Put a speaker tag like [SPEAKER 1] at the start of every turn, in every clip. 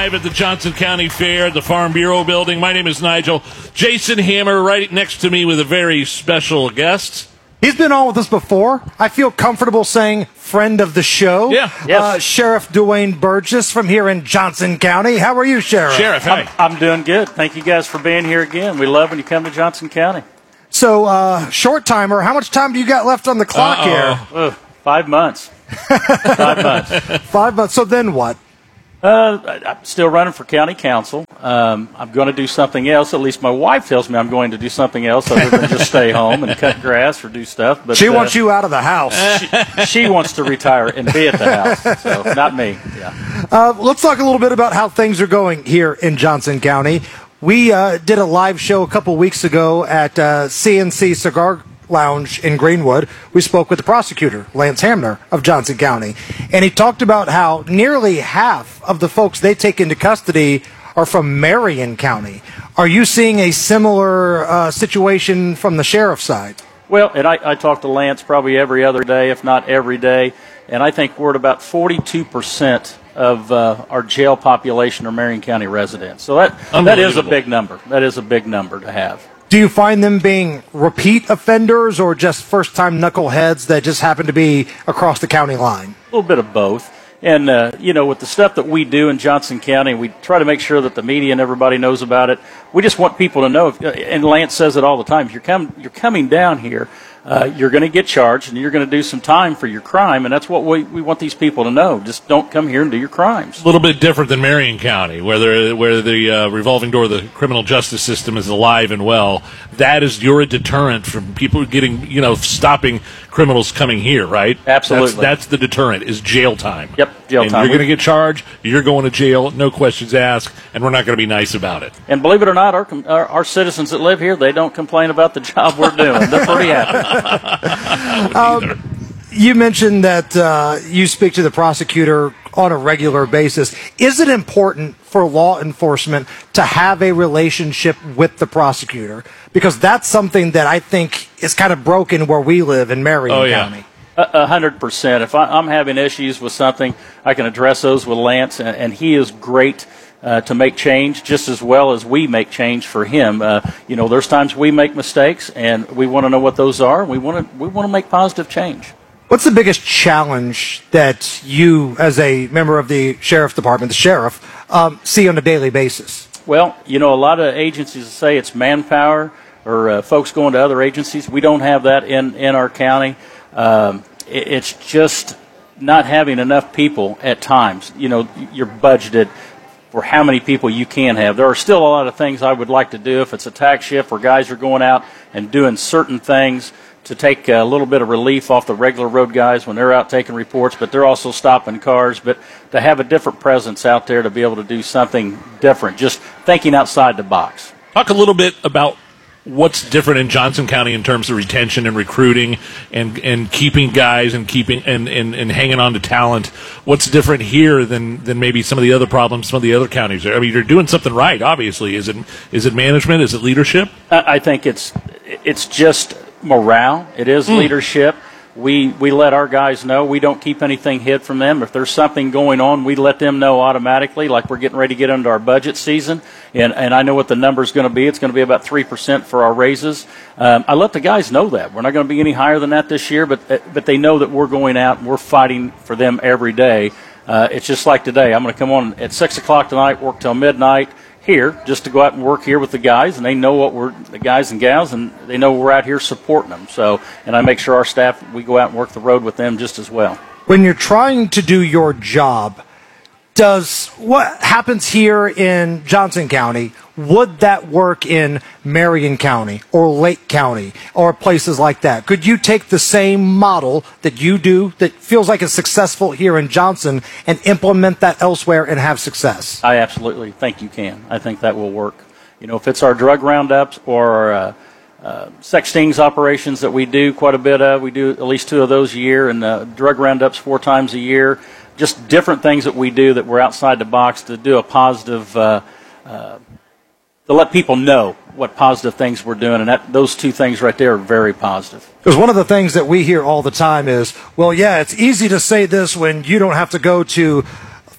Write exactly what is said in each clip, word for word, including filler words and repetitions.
[SPEAKER 1] live at the Johnson County Fair at the Farm Bureau building. My name is Nigel. Jason Hammer right next to me with a very special guest.
[SPEAKER 2] He's been on with us before. I feel comfortable saying friend of the show.
[SPEAKER 1] Yeah.
[SPEAKER 3] Yes.
[SPEAKER 2] Uh, Sheriff Dwayne Burgess from here in Johnson County. How are you, Sheriff?
[SPEAKER 1] Sheriff, hey.
[SPEAKER 3] I'm, I'm doing good. Thank you guys for being here again. We love when you come to Johnson County.
[SPEAKER 2] So, uh, short timer, how much time do you got left on the clock
[SPEAKER 1] Uh-oh.
[SPEAKER 2] here?
[SPEAKER 3] Ugh, five months. Five months.
[SPEAKER 2] Five months. So then what?
[SPEAKER 3] Uh, I- I'm still running for county council. Um, I'm going to do something else. At least my wife tells me I'm going to do something else other than just stay home and cut grass or do stuff. But
[SPEAKER 2] She
[SPEAKER 3] uh,
[SPEAKER 2] wants you out of the house.
[SPEAKER 3] She, she wants to retire and be at the house. So not me. Yeah.
[SPEAKER 2] Uh, let's talk a little bit about how things are going here in Johnson County. We uh, did a live show a couple weeks ago at uh, C N C Cigar Lounge in Greenwood. We spoke with the prosecutor, Lance Hamner of Johnson County, and he talked about how nearly half of the folks they take into custody are from Marion County. Are you seeing a similar uh, situation from the sheriff's side?
[SPEAKER 3] Well, and I, I talk to Lance probably every other day, if not every day, and I think we're at about forty-two percent of uh, our jail population are Marion County residents. So that that is a big number. That is a big number to have.
[SPEAKER 2] Do you find them being repeat offenders or just first-time knuckleheads that just happen to be across the county line?
[SPEAKER 3] A little bit of both. And, uh, you know, with the stuff that we do in Johnson County, we try to make sure that the media and everybody knows about it. We just want people to know, if, and Lance says it all the time, if you're, com- you're coming down here, uh, you're going to get charged and you're going to do some time for your crime, and that's what we, we want these people to know. Just don't come here and do your crimes.
[SPEAKER 1] A little bit different than Marion County, where the, where the uh, revolving door of the criminal justice system is alive and well. That is, you're a deterrent from people getting, you know, stopping criminals coming here, right?
[SPEAKER 3] Absolutely.
[SPEAKER 1] That's, that's the deterrent, is jail time.
[SPEAKER 3] Yep, jail
[SPEAKER 1] and
[SPEAKER 3] time.
[SPEAKER 1] You're going to get charged, you're going to jail, no questions asked, and we're not going to be nice about it.
[SPEAKER 3] And believe it or not, our, our our citizens that live here, they don't complain about the job we're doing. They're pretty happy.
[SPEAKER 2] Um, you mentioned that uh, you speak to the prosecutor on a regular basis. Is it important for law enforcement to have a relationship with the prosecutor? Because that's something that I think is kind of broken where we live in Marion
[SPEAKER 1] Oh, yeah.
[SPEAKER 2] County.
[SPEAKER 3] A a hundred percent. If I, I'm having issues with something, I can address those with Lance, and, and he is great uh, to make change, just as well as we make change for him. Uh, you know, there's times we make mistakes, and we want to know what those are. We want to we want to make positive change.
[SPEAKER 2] What's the biggest challenge that you, as a member of the sheriff's department, the sheriff, um, see on a daily basis?
[SPEAKER 3] Well, you know, a lot of agencies say it's manpower or uh, folks going to other agencies. We don't have that in, in our county. Um, it, it's just not having enough people at times. You know, you're budgeted for how many people you can have. There are still a lot of things I would like to do if it's a tax shift where guys are going out and doing certain things to take a little bit of relief off the regular road guys when they're out taking reports, but they're also stopping cars. But to have a different presence out there to be able to do something different, just thinking outside the box.
[SPEAKER 1] Talk a little bit about what's different in Johnson County in terms of retention and recruiting and, and keeping guys and keeping and, and, and hanging on to talent. What's different here than, than maybe some of the other problems some of the other counties are? I mean, you're doing something right, obviously. Is it is it management? Is it leadership?
[SPEAKER 3] I I think it's it's just morale. It is
[SPEAKER 1] Mm.
[SPEAKER 3] leadership. We we let our guys know. We don't keep anything hid from them. If there's something going on, we let them know automatically, like we're getting ready to get into our budget season. And, and I know what the number is going to be. It's going to be about three percent for our raises. Um, I let the guys know that. We're not going to be any higher than that this year, but, but they know that we're going out and we're fighting for them every day. Uh, it's just like today. I'm going to come on at six o'clock tonight, work till midnight here, just to go out and work here with the guys, and they know what we're, the guys and gals, and they know we're out here supporting them. So, and I make sure our staff, we go out and work the road with them just as well.
[SPEAKER 2] When you're trying to do your job, does what happens here in Johnson County, would that work in Marion County or Lake County or places like that? Could you take the same model that you do that feels like it's successful here in Johnson and implement that elsewhere and have success?
[SPEAKER 3] I absolutely think you can. I think that will work. You know, if it's our drug roundups or our uh, uh, sex stings operations that we do quite a bit of, we do at least two of those a year, and uh, drug roundups four times a year. Just different things that we do that we're outside the box to do a positive, uh, uh, to let people know what positive things we're doing. And that, those two things right there are very positive.
[SPEAKER 2] Because one of the things that we hear all the time is, well, yeah, it's easy to say this when you don't have to go to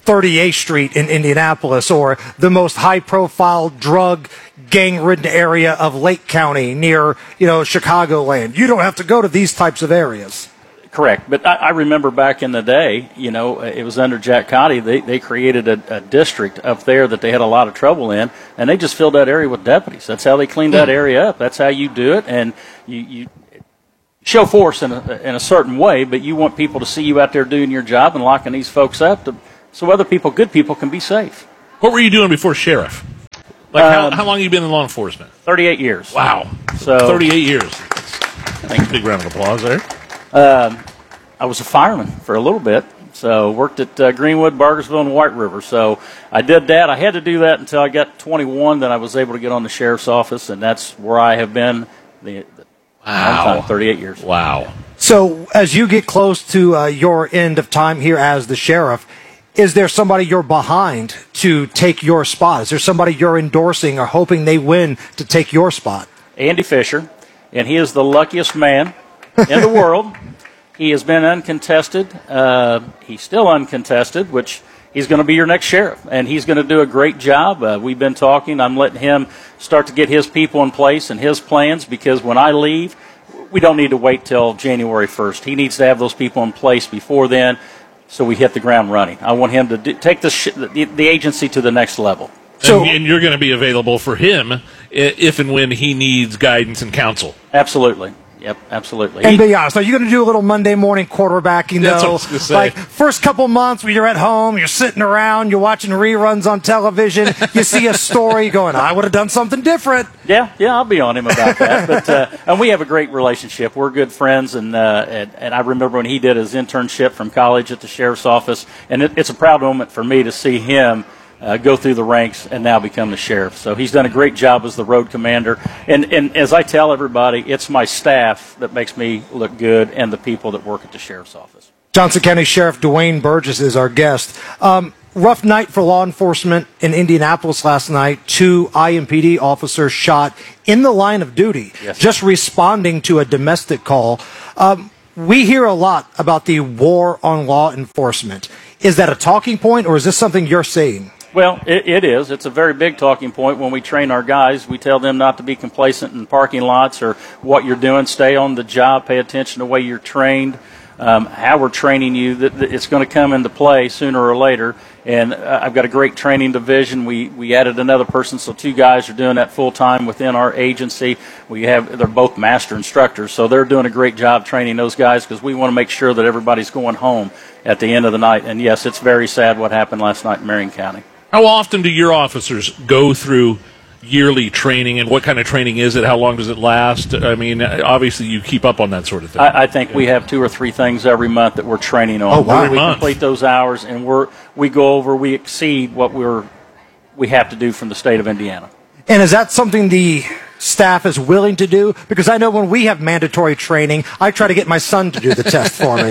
[SPEAKER 2] thirty-eighth Street in Indianapolis, or the most high-profile drug gang-ridden area of Lake County near, you know, Chicagoland. You don't have to go to these types of areas.
[SPEAKER 3] Correct. But I, I remember back in the day, you know, it was under Jack Cotty, they, they created a, a district up there that they had a lot of trouble in, and they just filled that area with deputies. That's how they cleaned that area up. That's how you do it, and you, you show force in a, in a certain way, but you want people to see you out there doing your job and locking these folks up to, so other people, good people, can be safe.
[SPEAKER 1] What were you doing before sheriff? Like,
[SPEAKER 3] Um,
[SPEAKER 1] how, how long have you been in law enforcement?
[SPEAKER 3] thirty-eight years.
[SPEAKER 1] Wow.
[SPEAKER 3] So
[SPEAKER 1] thirty-eight years. Thanks. Big round of applause there.
[SPEAKER 3] Um, I was a fireman for a little bit, so worked at uh, Greenwood, Bargersville, and White River. So I did that. I had to do that until I got twenty-one. Then I was able to get on the sheriff's office, and that's where I have been the, the
[SPEAKER 1] Wow.
[SPEAKER 3] long time, thirty-eight years.
[SPEAKER 1] Wow.
[SPEAKER 2] So as you get close to uh, your end of time here as the sheriff, is there somebody you're behind to take your spot? Is there somebody you're endorsing or hoping they win to take your spot?
[SPEAKER 3] Andy Fisher, and he is the luckiest man in the world. He has been uncontested. Uh, he's still uncontested, which he's going to be your next sheriff, and he's going to do a great job. Uh, we've been talking. I'm letting him start to get his people in place and his plans, because when I leave, we don't need to wait till January first. He needs to have those people in place before then, so we hit the ground running. I want him to do, take the, sh- the the agency to the next level.
[SPEAKER 2] So-
[SPEAKER 1] and, and you're going to be available for him i- if and when he needs guidance and counsel.
[SPEAKER 3] Absolutely. Yep, absolutely.
[SPEAKER 2] And
[SPEAKER 3] He-
[SPEAKER 2] be honest, are you going to do a little Monday morning quarterbacking,
[SPEAKER 1] That's
[SPEAKER 2] though?
[SPEAKER 1] what I was gonna say.
[SPEAKER 2] Like, first couple months when you're at home, you're sitting around, you're watching reruns on television, you see a story going, I would have done something different.
[SPEAKER 3] Yeah, yeah, I'll be on him about that. But uh, and we have a great relationship. We're good friends, and, uh, and and I remember when he did his internship from college at the sheriff's office, and it, it's a proud moment for me to see him uh, go through the ranks and now become the sheriff. So he's done a great job as the road commander. And and as I tell everybody, it's my staff that makes me look good, and the people that work at the sheriff's office.
[SPEAKER 2] Johnson County Sheriff Dwayne Burgess is our guest. Um, rough night for law enforcement in Indianapolis last night. Two I M P D officers shot in the line of duty,
[SPEAKER 3] Yes.
[SPEAKER 2] just responding to a domestic call. Um, we hear a lot about the war on law enforcement. Is that a talking point, or is this something you're seeing?
[SPEAKER 3] Well, it, it is. It's a very big talking point when we train our guys. We tell them not to be complacent in parking lots or what you're doing. Stay on the job. Pay attention to the way you're trained, um, how we're training you. That, that it's going to come into play sooner or later. And uh, I've got a great training division. We we added another person, so two guys are doing that full time within our agency. We have they're both master instructors, so they're doing a great job training those guys, because we want to make sure that everybody's going home at the end of the night. And yes, it's very sad what happened last night in Marion County.
[SPEAKER 1] How often do your officers go through yearly training, and what kind of training is it? How long does it last? I mean, obviously you keep up on that sort of thing.
[SPEAKER 3] I, I think we have two or three things every month that we're training on.
[SPEAKER 2] Oh, wow.
[SPEAKER 3] We
[SPEAKER 1] Every month.
[SPEAKER 3] complete those hours, and we're we go over, we exceed what we're we have to do from the state of Indiana.
[SPEAKER 2] And is that something the staff is willing to do? Because I know when we have mandatory training, I try to get my son to do the test for me.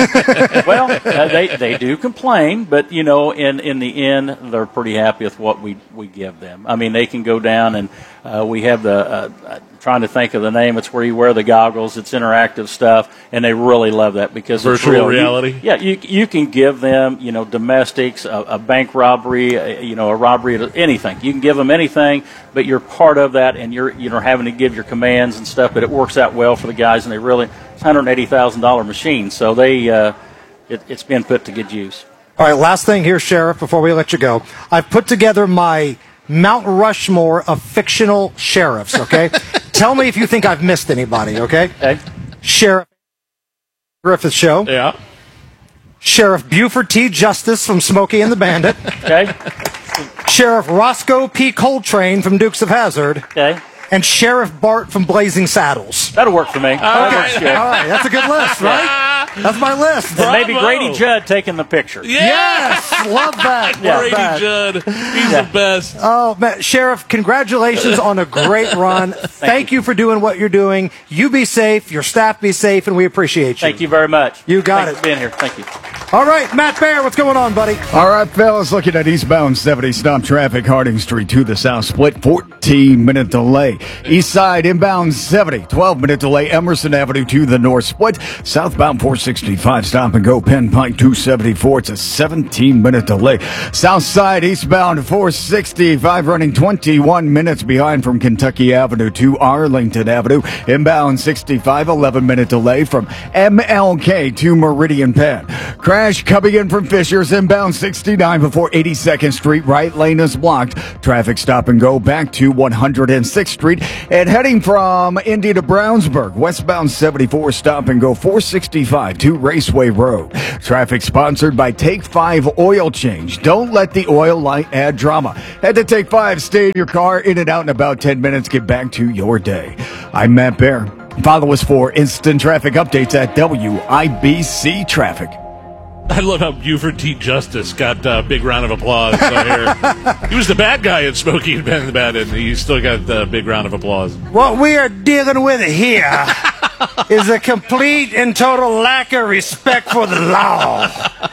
[SPEAKER 3] Well, uh, they they do complain, but you know, in in the end, they're pretty happy with what we we give them. I mean, they can go down, and uh, we have the uh, uh, trying to think of the name. It's where you wear the goggles. It's interactive stuff, and they really love that because
[SPEAKER 1] Virtual
[SPEAKER 3] it's real.
[SPEAKER 1] reality?
[SPEAKER 3] You, yeah, you you can give them, you know, domestics, a, a bank robbery, a, you know, a robbery, anything. You can give them anything, but you're part of that, and you're you know having to give your commands and stuff. But it works out well for the guys, and they really it's a one hundred eighty thousand dollar machine, so they uh, it, it's been put to good use.
[SPEAKER 2] All right, last thing here, Sheriff, before we let you go. I've put together my Mount Rushmore of fictional sheriffs, okay? Tell me if you think I've missed anybody, okay?
[SPEAKER 3] Okay.
[SPEAKER 2] Sheriff Griffith Show.
[SPEAKER 1] Yeah.
[SPEAKER 2] Sheriff Buford T. Justice from Smokey and the Bandit.
[SPEAKER 3] Okay.
[SPEAKER 2] Sheriff Roscoe P. Coltrane from Dukes of Hazzard.
[SPEAKER 3] Okay.
[SPEAKER 2] And Sheriff Bart from Blazing Saddles.
[SPEAKER 3] That'll work for me. That works good.
[SPEAKER 2] All right, that's a good list, right? That's my list.
[SPEAKER 3] And maybe
[SPEAKER 1] Bravo.
[SPEAKER 3] Grady Judd taking the picture.
[SPEAKER 2] Yes, love that. Love
[SPEAKER 1] Brady
[SPEAKER 2] that.
[SPEAKER 1] Judd. He's
[SPEAKER 3] Yeah.
[SPEAKER 1] the best.
[SPEAKER 2] Oh, man, Sheriff, congratulations on a great run. Thank you for doing what you're doing. You be safe, your staff be safe, and we appreciate you.
[SPEAKER 3] Thank you very much.
[SPEAKER 2] You got
[SPEAKER 3] Thanks
[SPEAKER 2] it.
[SPEAKER 3] for being here. Thank you.
[SPEAKER 2] All right, Matt Bear, what's going on, buddy?
[SPEAKER 4] All right, fellas, looking at eastbound seventy, stop traffic, Harding Street to the south, split fourteen minute delay. East side, inbound seventy, twelve minute delay, Emerson Avenue to the north, split. Southbound four sixty-five, stop and go, Penn Pike two seventy-four, it's a seventeen minute delay. South side, eastbound four sixty-five, running twenty-one minutes behind from Kentucky Avenue to Arlington Avenue. Inbound sixty-five, eleven minute delay from M L K to Meridian Penn. Crash coming in from Fishers, inbound sixty-nine before eighty-second Street. Right lane is blocked. Traffic stop and go back to one hundred sixth Street. And heading from Indy to Brownsburg, westbound seventy-four, stop and go four sixty-five to Raceway Road. Traffic sponsored by Take five Oil Change. Don't let the oil light add drama. Head to Take five, stay in your car, in and out in about ten minutes. Get back to your day. I'm Matt Bear. Follow us for instant traffic updates at W I B C Traffic.
[SPEAKER 1] I love how Buford T. Justice got a big round of applause here. He was the bad guy at Smokey and Ben the Bad, and he still got a big round of applause.
[SPEAKER 2] What we are dealing with here is a complete and total lack of respect for the law.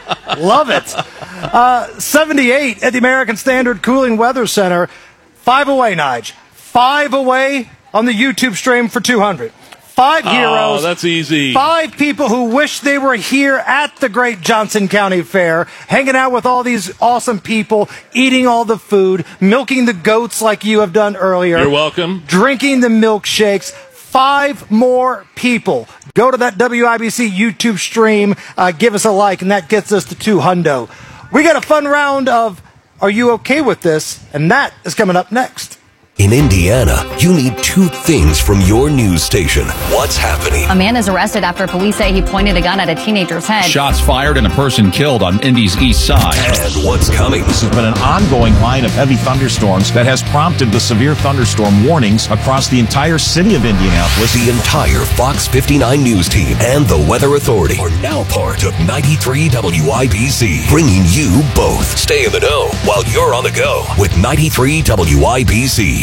[SPEAKER 2] Love it. Uh, seventy-eight at the American Standard Cooling Weather Center. Five away, Nige. Five away on the YouTube stream for two hundred. Five heroes.
[SPEAKER 1] Oh, that's easy.
[SPEAKER 2] Five people who wish they were here at the great Johnson County Fair, hanging out with all these awesome people, eating all the food, milking the goats like you have done earlier.
[SPEAKER 1] You're welcome.
[SPEAKER 2] Drinking the milkshakes. Five more people. Go to that W I B C YouTube stream, uh, give us a like, and that gets us to two hundo. We got a fun round of Are You Okay With This? And that is coming up next.
[SPEAKER 5] In Indiana, you need two things from your news station. What's happening?
[SPEAKER 6] A man is arrested after police say he pointed a gun at a teenager's head.
[SPEAKER 7] Shots fired and a person killed on Indy's east side.
[SPEAKER 5] And what's coming?
[SPEAKER 8] This has been an ongoing line of heavy thunderstorms that has prompted the severe thunderstorm warnings across the entire city of Indianapolis.
[SPEAKER 5] The entire Fox fifty-nine news team and the Weather Authority are now part of ninety-three W I B C, bringing you both. Stay in the know while you're on the go with ninety-three W I B C.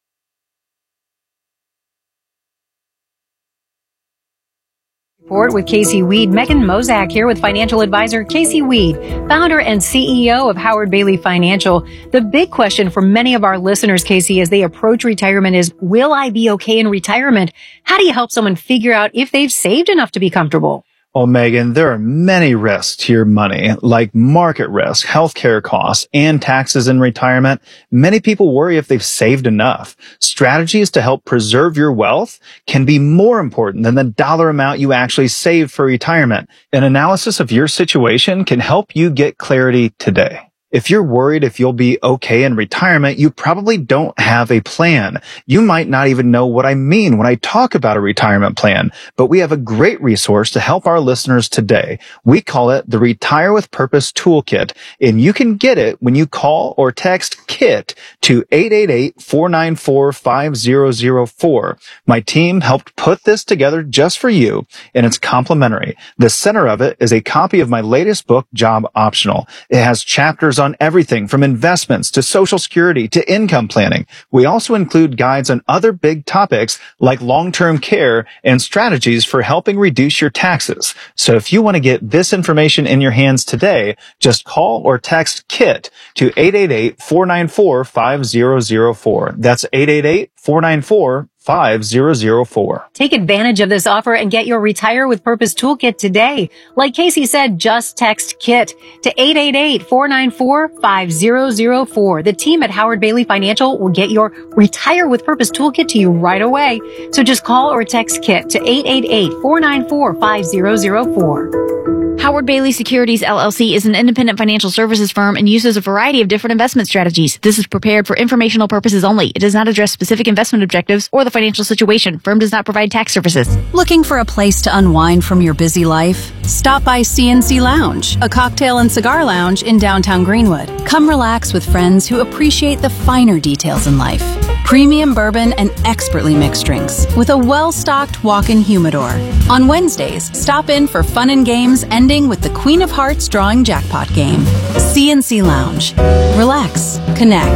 [SPEAKER 9] Report with Casey Weed. Megan Mozak here with financial advisor Casey Weed, founder and C E O of Howard Bailey Financial. The big question for many of our listeners, Casey, as they approach retirement is, will I be okay in retirement? How do you help someone figure out if they've saved enough to be comfortable?
[SPEAKER 10] Well, Megan, there are many risks to your money, like market risk, healthcare costs, and taxes in retirement. Many people worry if they've saved enough. Strategies to help preserve your wealth can be more important than the dollar amount you actually saved for retirement. An analysis of your situation can help you get clarity today. If you're worried if you'll be okay in retirement, you probably don't have a plan. You might not even know what I mean when I talk about a retirement plan, but we have a great resource to help our listeners today. We call it the Retire with Purpose Toolkit, and you can get it when you call or text KIT to eight eight eight, four nine four, five zero zero four. My team helped put this together just for you, and it's complimentary. The center of it is a copy of my latest book, Job Optional. It has chapters on everything from investments to Social Security to income planning. We also include guides on other big topics like long-term care and strategies for helping reduce your taxes. So if you want to get this information in your hands today, just call or text KIT to eight eight eight, four nine four, five zero zero four. That's eight eight eight, four nine four, five zero zero four.
[SPEAKER 9] Take advantage of this offer and get your Retire with Purpose Toolkit today. Like Casey said, just text KIT to eight eight eight, four nine four, five zero zero four. The team at Howard Bailey Financial will get your Retire with Purpose Toolkit to you right away. So just call or text KIT to eight eight eight, four nine four, five zero zero four.
[SPEAKER 6] Howard Bailey Securities, L L C is an independent financial services firm and uses a variety of different investment strategies. This is prepared for informational purposes only. It does not address specific investment objectives or the financial situation. Firm does not provide tax services.
[SPEAKER 11] Looking for a place to unwind from your busy life? Stop by C N C Lounge, a cocktail and cigar lounge in downtown Greenwood. Come relax with friends who appreciate the finer details in life. Premium bourbon and expertly mixed drinks with a well-stocked walk-in humidor. On Wednesdays, stop in for fun and games ending with the Queen of Hearts drawing jackpot game. C N C Lounge. Relax, connect,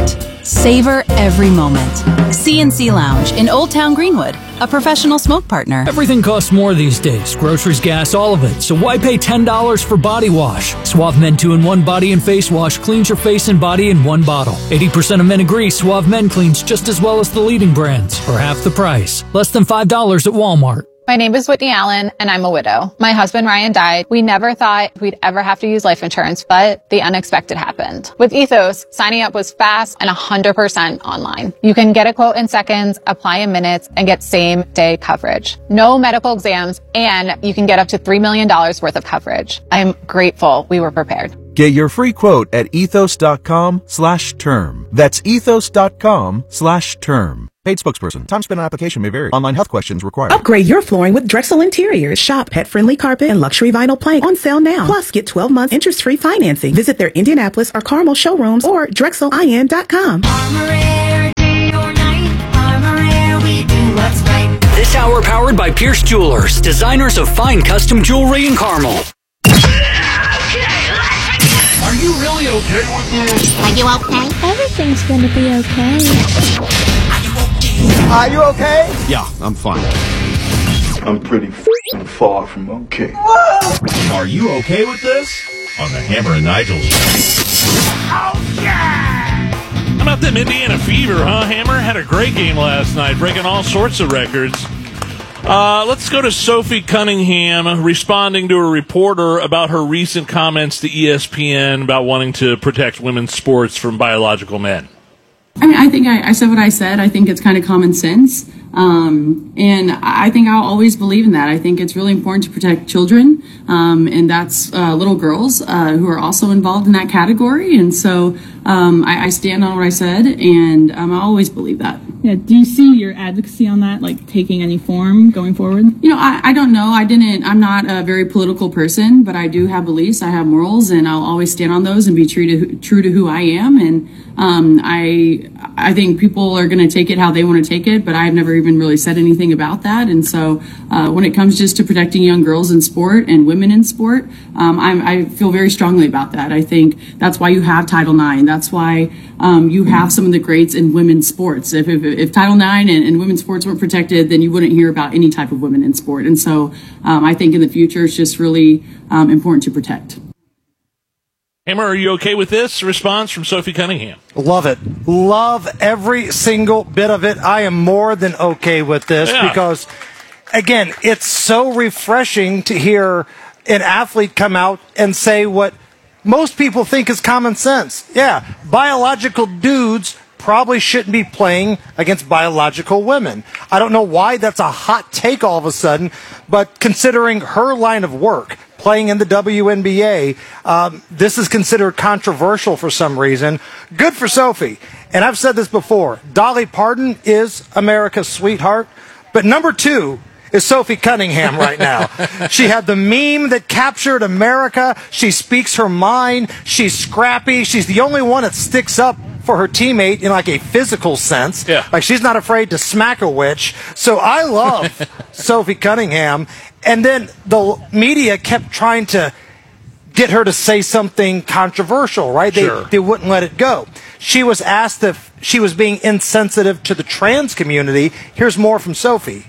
[SPEAKER 11] Savor every moment. C N C Lounge in Old Town Greenwood, a professional smoke partner.
[SPEAKER 12] Everything costs more these days. Groceries, gas, all of it. So why pay ten dollars for body wash? Suave Men two in one Body and Face Wash cleans your face and body in one bottle. eighty percent of men agree Suave Men cleans just as well as the leading brands for half the price. Less than five dollars at Walmart.
[SPEAKER 13] My name is Whitney Allen, and I'm a widow. My husband, Ryan, died. We never thought we'd ever have to use life insurance, but the unexpected happened. With Ethos, signing up was fast and one hundred percent online. You can get a quote in seconds, apply in minutes, and get same-day coverage. No medical exams, and you can get up to three million dollars worth of coverage. I'm grateful we were prepared.
[SPEAKER 14] Get your free quote at ethos.com slash term. That's ethos.com slash term. Paid spokesperson. Time spent on application may vary. Online health questions required.
[SPEAKER 15] Upgrade your flooring with Drexel Interiors. Shop pet-friendly carpet and luxury vinyl plank on sale now. Plus, get twelve months interest-free financing. Visit their Indianapolis or Carmel showrooms or drexel I N dot com.
[SPEAKER 12] This hour powered by Pierce Jewelers, designers of fine custom jewelry in Carmel.
[SPEAKER 16] Are you really okay with this?
[SPEAKER 17] Are you okay?
[SPEAKER 18] Everything's gonna be okay.
[SPEAKER 19] Are you okay?
[SPEAKER 8] Yeah, I'm fine.
[SPEAKER 16] I'm pretty f***ing far from okay.
[SPEAKER 8] Are you okay with this? On the Hammer and Nigel show.
[SPEAKER 1] Oh, yeah! How about them Indiana Fever, huh? Hammer had a great game last night, breaking all sorts of records. Uh, let's go to Sophie Cunningham responding to a reporter about her recent comments to E S P N about wanting to protect women's sports from biological men.
[SPEAKER 20] I mean, I think I, I said what I said. I think it's kind of common sense. Um, and I think I'll always believe in that. I think it's really important to protect children. Um, and that's, uh, little girls, uh, who are also involved in that category. And so, um, I, I stand on what I said, and, um, I always believe that.
[SPEAKER 21] Yeah. Do you see your advocacy on that, like, taking any form going forward?
[SPEAKER 20] You know, I, I don't know. I didn't, I'm not a very political person, but I do have beliefs. I have morals, and I'll always stand on those and be true to, true to who I am. And, um, I, I think people are going to take it how they want to take it, but I've never even really said anything about that. And so, uh, when it comes just to protecting young girls in sport and women in sport, um, I'm, I feel very strongly about that. I think that's why you have Title nine. That's why, um, you have some of the greats in women's sports. If, if, if Title nine and, and women's sports weren't protected, then you wouldn't hear about any type of women in sport. And so, um, I think in the future, it's just really, um, important to protect.
[SPEAKER 1] Hammer, are you okay with this response from Sophie Cunningham?
[SPEAKER 2] Love it. Love every single bit of it. I am more than okay with this yeah. because, again, it's so refreshing to hear an athlete come out and say what most people think is common sense. Yeah, biological dudes probably shouldn't be playing against biological women. I don't know why that's a hot take all of a sudden, but considering her line of work, playing in the W N B A, um, this is considered controversial for some reason. Good for Sophie. And I've said this before, Dolly Parton is America's sweetheart, but number two is Sophie Cunningham right now. She had the meme that captured America. She speaks her mind. She's scrappy. She's the only one that sticks up for her teammate in like a physical sense.
[SPEAKER 1] Yeah.
[SPEAKER 2] Like she's not afraid to smack a witch. So I love Sophie Cunningham. And then the media kept trying to get her to say something controversial, right? They,
[SPEAKER 1] sure.
[SPEAKER 2] they wouldn't let it go. She was asked if she was being insensitive to the trans community. Here's more from Sophie.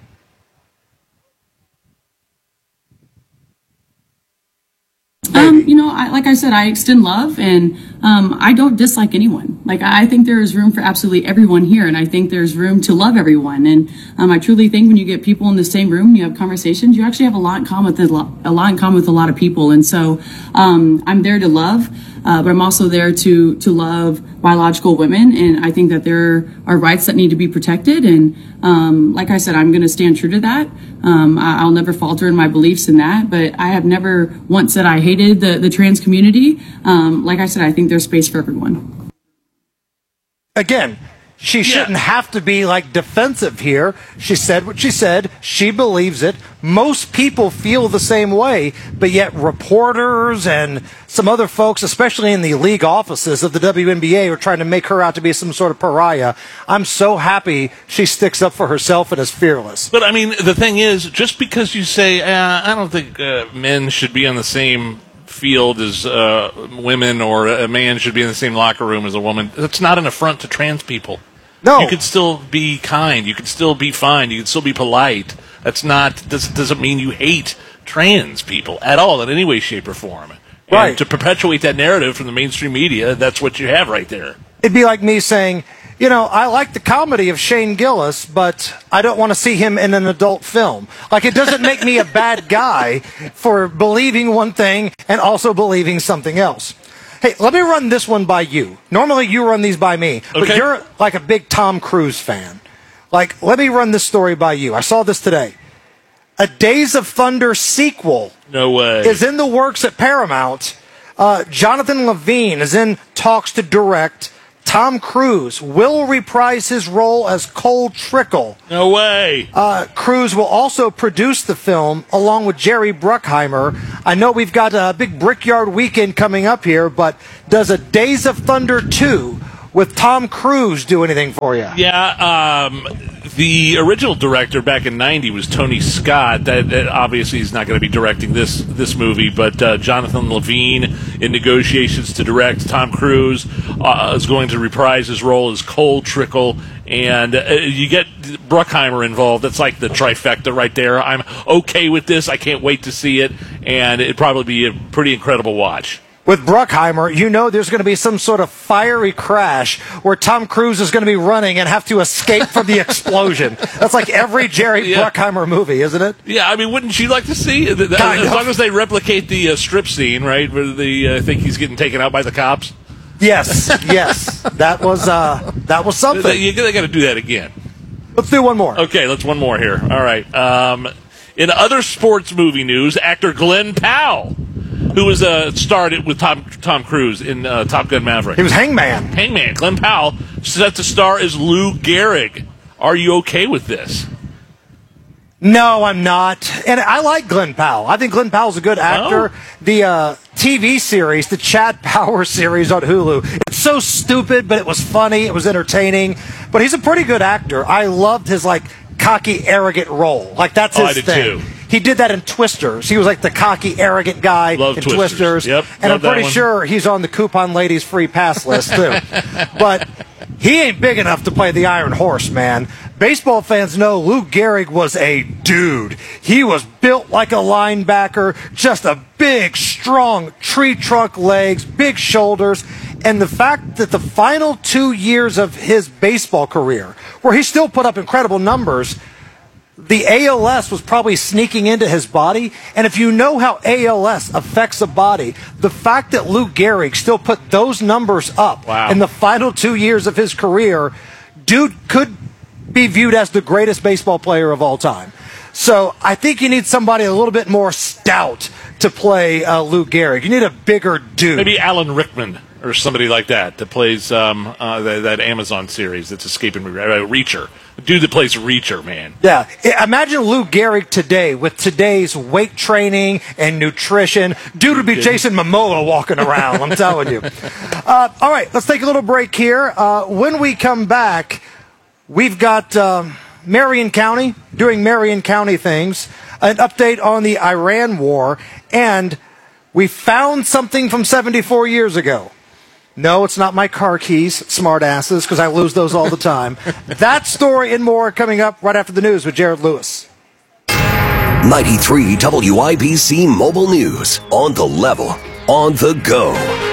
[SPEAKER 20] Um, you know, I, like I said, I extend love, and um, I don't dislike anyone. Like, I think there is room for absolutely everyone here, and I think there's room to love everyone. And um, I truly think when you get people in the same room, you have conversations, you actually have a lot in common with a lot, a lot in common with a lot of people. And so um, I'm there to love, uh, but I'm also there to to love biological women, and I think that there are rights that need to be protected. And um, like I said, I'm going to stand true to that. Um, I, I'll never falter in my beliefs in that, but I have never once said I hated the, the trans community. Um, like I said, I think there's space for everyone.
[SPEAKER 2] Again, she shouldn't yeah. have to be like defensive here. She said what she said. She believes it. Most people feel the same way, but yet reporters and some other folks, especially in the league offices of the W N B A, are trying to make her out to be some sort of pariah. I'm so happy she sticks up for herself and is fearless.
[SPEAKER 1] But, I mean, the thing is, just because you say, uh, I don't think uh, men should be on the same field as uh, women, or a man should be in the same locker room as a woman. That's not an affront to trans people.
[SPEAKER 2] No.
[SPEAKER 1] You could still be kind. You could still be fine. You could still be polite. That's not, does, doesn't mean you hate trans people at all in any way, shape, or form.
[SPEAKER 2] Right.
[SPEAKER 1] And to perpetuate that narrative from the mainstream media, that's what you have right there.
[SPEAKER 2] It'd be like me saying, you know, I like the comedy of Shane Gillis, but I don't want to see him in an adult film. Like, it doesn't make me a bad guy for believing one thing and also believing something else. Hey, let me run this one by you. Normally you run these by me, but
[SPEAKER 1] Okay.
[SPEAKER 2] you're like a big Tom Cruise fan. Like, let me run this story by you. I saw this today. A Days of Thunder sequel
[SPEAKER 1] No way.
[SPEAKER 2] is in the works at Paramount. Uh, Jonathan Levine is in talks to direct. Tom Cruise will reprise his role as Cole Trickle.
[SPEAKER 1] No way.
[SPEAKER 2] Uh, Cruise will also produce the film along with Jerry Bruckheimer. I know we've got a big Brickyard weekend coming up here, but does a Days of Thunder two with Tom Cruise do anything for you?
[SPEAKER 1] Yeah, um, the original director back in ninety was Tony Scott. That, that obviously he's not going to be directing this this movie, but uh, Jonathan Levine in negotiations to direct. Tom Cruise uh, is going to reprise his role as Cole Trickle, and uh, you get Bruckheimer involved. That's like the trifecta right there. I'm okay with this. I can't wait to see it, and it'd probably be a pretty incredible watch.
[SPEAKER 2] With Bruckheimer, you know there's going to be some sort of fiery crash where Tom Cruise is going to be running and have to escape from the explosion. That's like every Jerry
[SPEAKER 1] Yeah.
[SPEAKER 2] Bruckheimer movie, isn't it?
[SPEAKER 1] Yeah, I mean, wouldn't you like to see that, that-
[SPEAKER 2] Kind
[SPEAKER 1] as
[SPEAKER 2] of.
[SPEAKER 1] long as they replicate the uh, strip scene, right? Where the uh, I think he's getting taken out by the cops.
[SPEAKER 2] Yes, yes. That was uh, that was something.
[SPEAKER 1] They, you, they got to do that again.
[SPEAKER 2] Let's do one more.
[SPEAKER 1] Okay, let's one more here. All right. Um, in other sports movie news, actor Glenn Powell, who was uh, starred with Tom Tom Cruise in uh, Top Gun Maverick.
[SPEAKER 2] He was Hangman.
[SPEAKER 1] Hangman. Glenn Powell set to star as Lou Gehrig. Are you okay with this?
[SPEAKER 2] No, I'm not. And I like Glenn Powell. I think Glenn Powell's a good actor.
[SPEAKER 1] Oh.
[SPEAKER 2] The uh, T V series, the Chad Power series on Hulu, it's so stupid, but it was funny. It was entertaining. But he's a pretty good actor. I loved his, like, cocky, arrogant role. Like, that's
[SPEAKER 1] Oh,
[SPEAKER 2] his
[SPEAKER 1] I did
[SPEAKER 2] thing.
[SPEAKER 1] too.
[SPEAKER 2] He did that in Twisters. He was like the cocky, arrogant guy
[SPEAKER 1] Love
[SPEAKER 2] in
[SPEAKER 1] Twisters.
[SPEAKER 2] Twisters.
[SPEAKER 1] Yep,
[SPEAKER 2] and
[SPEAKER 1] love
[SPEAKER 2] I'm pretty
[SPEAKER 1] that one.
[SPEAKER 2] sure he's on the Coupon Ladies free pass list, too. But he ain't big enough to play the Iron Horse, man. Baseball fans know Lou Gehrig was a dude. He was built like a linebacker, just a big, strong tree trunk legs, big shoulders. And the fact that the final two years of his baseball career, where he still put up incredible numbers, the A L S was probably sneaking into his body. And if you know how A L S affects a body, the fact that Lou Gehrig still put those numbers up
[SPEAKER 1] Wow.
[SPEAKER 2] in the final two years of his career, dude could be viewed as the greatest baseball player of all time. So I think you need somebody a little bit more stout to play uh, Lou Gehrig. You need a bigger dude.
[SPEAKER 1] Maybe Alan Rickman or somebody like that that plays um, uh, that, that Amazon series that's escaping me. Uh, Reacher. The dude that plays Reacher, man.
[SPEAKER 2] Yeah, I- imagine Lou Gehrig today with today's weight training and nutrition. Dude would be Jason Momoa walking around, I'm telling you. Uh, all right, let's take a little break here. Uh, when we come back, we've got um, Marion County doing Marion County things, an update on the Iran war, and we found something from seventy-four years ago. No, it's not my car keys, smart asses, because I lose those all the time. That story and more coming up right after the news with Jared Lewis.
[SPEAKER 5] ninety-three W I B C Mobile News. On the level. On the go.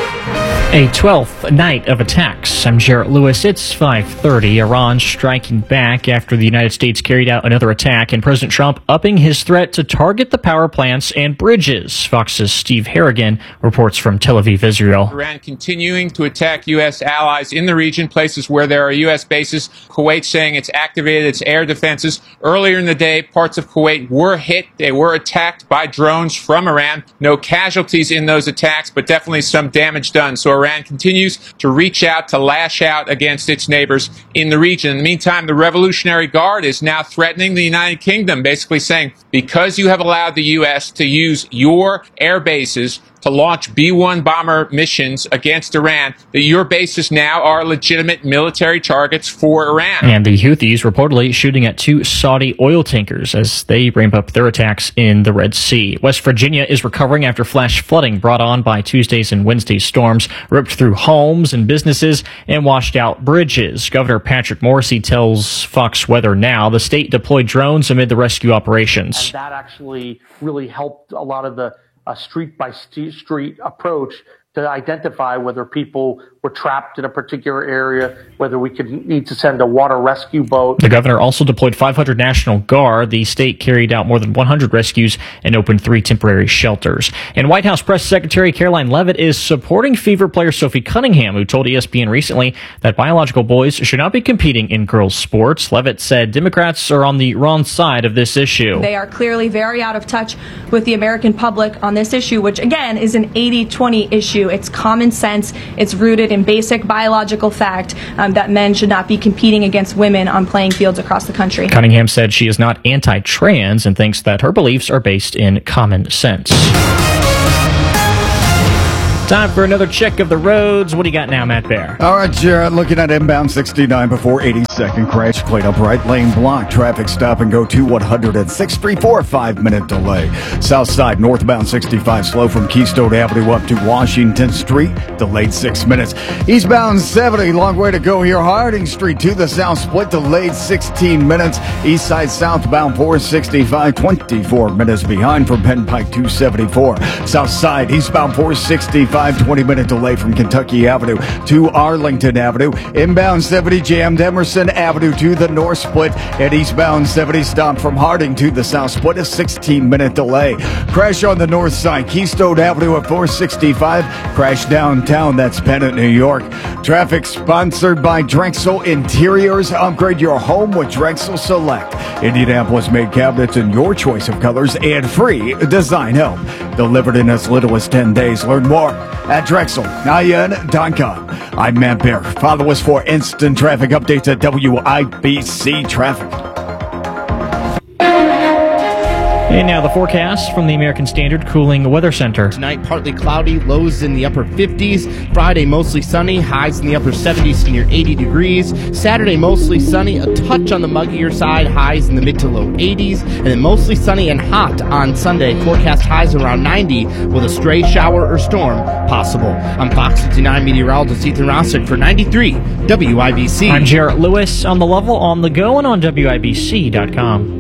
[SPEAKER 17] A twelfth night of attacks. I'm Jarrett Lewis. It's five thirty. Iran striking back after the United States carried out another attack, and President Trump upping his threat to target the power plants and bridges. Fox's Steve Harrigan reports from Tel Aviv, Israel.
[SPEAKER 19] Iran continuing to attack U S allies in the region, places where there are U S bases. Kuwait saying it's activated its air defenses. Earlier in the day, parts of Kuwait were hit. They were attacked by drones from Iran. No casualties in those attacks, but definitely some damage done. So Iran continues to reach out, to lash out against its neighbors in the region. In the meantime, the Revolutionary Guard is now threatening the United Kingdom, basically saying, because you have allowed the U S to use your air bases to launch B one bomber missions against Iran, that your bases now are legitimate military targets for Iran.
[SPEAKER 17] And the Houthis reportedly shooting at two Saudi oil tankers as they ramp up their attacks in the Red Sea. West Virginia is recovering after flash flooding brought on by Tuesday's and Wednesday's storms, ripped through homes and businesses and washed out bridges. Governor Patrick Morrisey tells Fox Weather Now the state deployed drones amid the rescue operations.
[SPEAKER 3] And that actually really helped a lot of the uh, street by st- street approach to identify whether people were trapped in a particular area, whether we could need to send a water rescue boat.
[SPEAKER 17] The governor also deployed five hundred National Guard. The state carried out more than one hundred rescues and opened three temporary shelters. And White House Press Secretary Caroline Leavitt is supporting Fever player Sophie Cunningham, who told E S P N recently that biological boys should not be competing in girls' sports. Leavitt said Democrats are on the wrong side of this issue.
[SPEAKER 22] They are clearly very out of touch with the American public on this issue, which again is an eighty twenty issue. It's common sense. It's rooted in basic biological fact um, that men should not be competing against women on playing fields across the country.
[SPEAKER 17] Cunningham said she is not anti-trans and thinks that her beliefs are based in common sense. Time for another check of the roads. What do you got now, Matt Bear?
[SPEAKER 4] All right, Jared, looking at inbound sixty-nine before eighty-second crash. Clean up right lane block. Traffic stop and go to one hundred six three four, five minute delay. South side northbound sixty-five slow from Keystone Avenue up to Washington Street. Delayed six minutes. Eastbound seventy, long way to go here. Harding Street to the south split. Delayed sixteen minutes. East side southbound four sixty-five, twenty-four minutes behind from Penn Pike two seventy-four. South side eastbound four sixty-five. twenty minute delay from Kentucky Avenue to Arlington Avenue. Inbound seventy jammed Emerson Avenue to the north split. And eastbound seventy stopped from Harding to the south split. A sixteen minute delay. Crash on the north side. Keystone Avenue at four sixty-five. Crash downtown. That's Pennant, New York. Traffic sponsored by Drexel Interiors. Upgrade your home with Drexel Select. Indianapolis made cabinets in your choice of colors and free design help. Delivered in as little as ten days. Learn more at Drexel I N dot com. I'm Matt Bear. Follow us for instant traffic updates at W I B C Traffic.
[SPEAKER 17] And now the forecast from the American Standard Cooling Weather Center.
[SPEAKER 23] Tonight, partly cloudy, lows in the upper fifties. Friday, mostly sunny, highs in the upper seventies to near eighty degrees. Saturday, mostly sunny, a touch on the muggier side, highs in the mid to low eighties. And then mostly sunny and hot on Sunday. Forecast highs around ninety with a stray shower or storm possible. I'm Fox fifty-nine meteorologist Ethan Rossick for ninety-three W I B C.
[SPEAKER 17] I'm Jarrett Lewis on the level, on the go, and on W I B C dot com.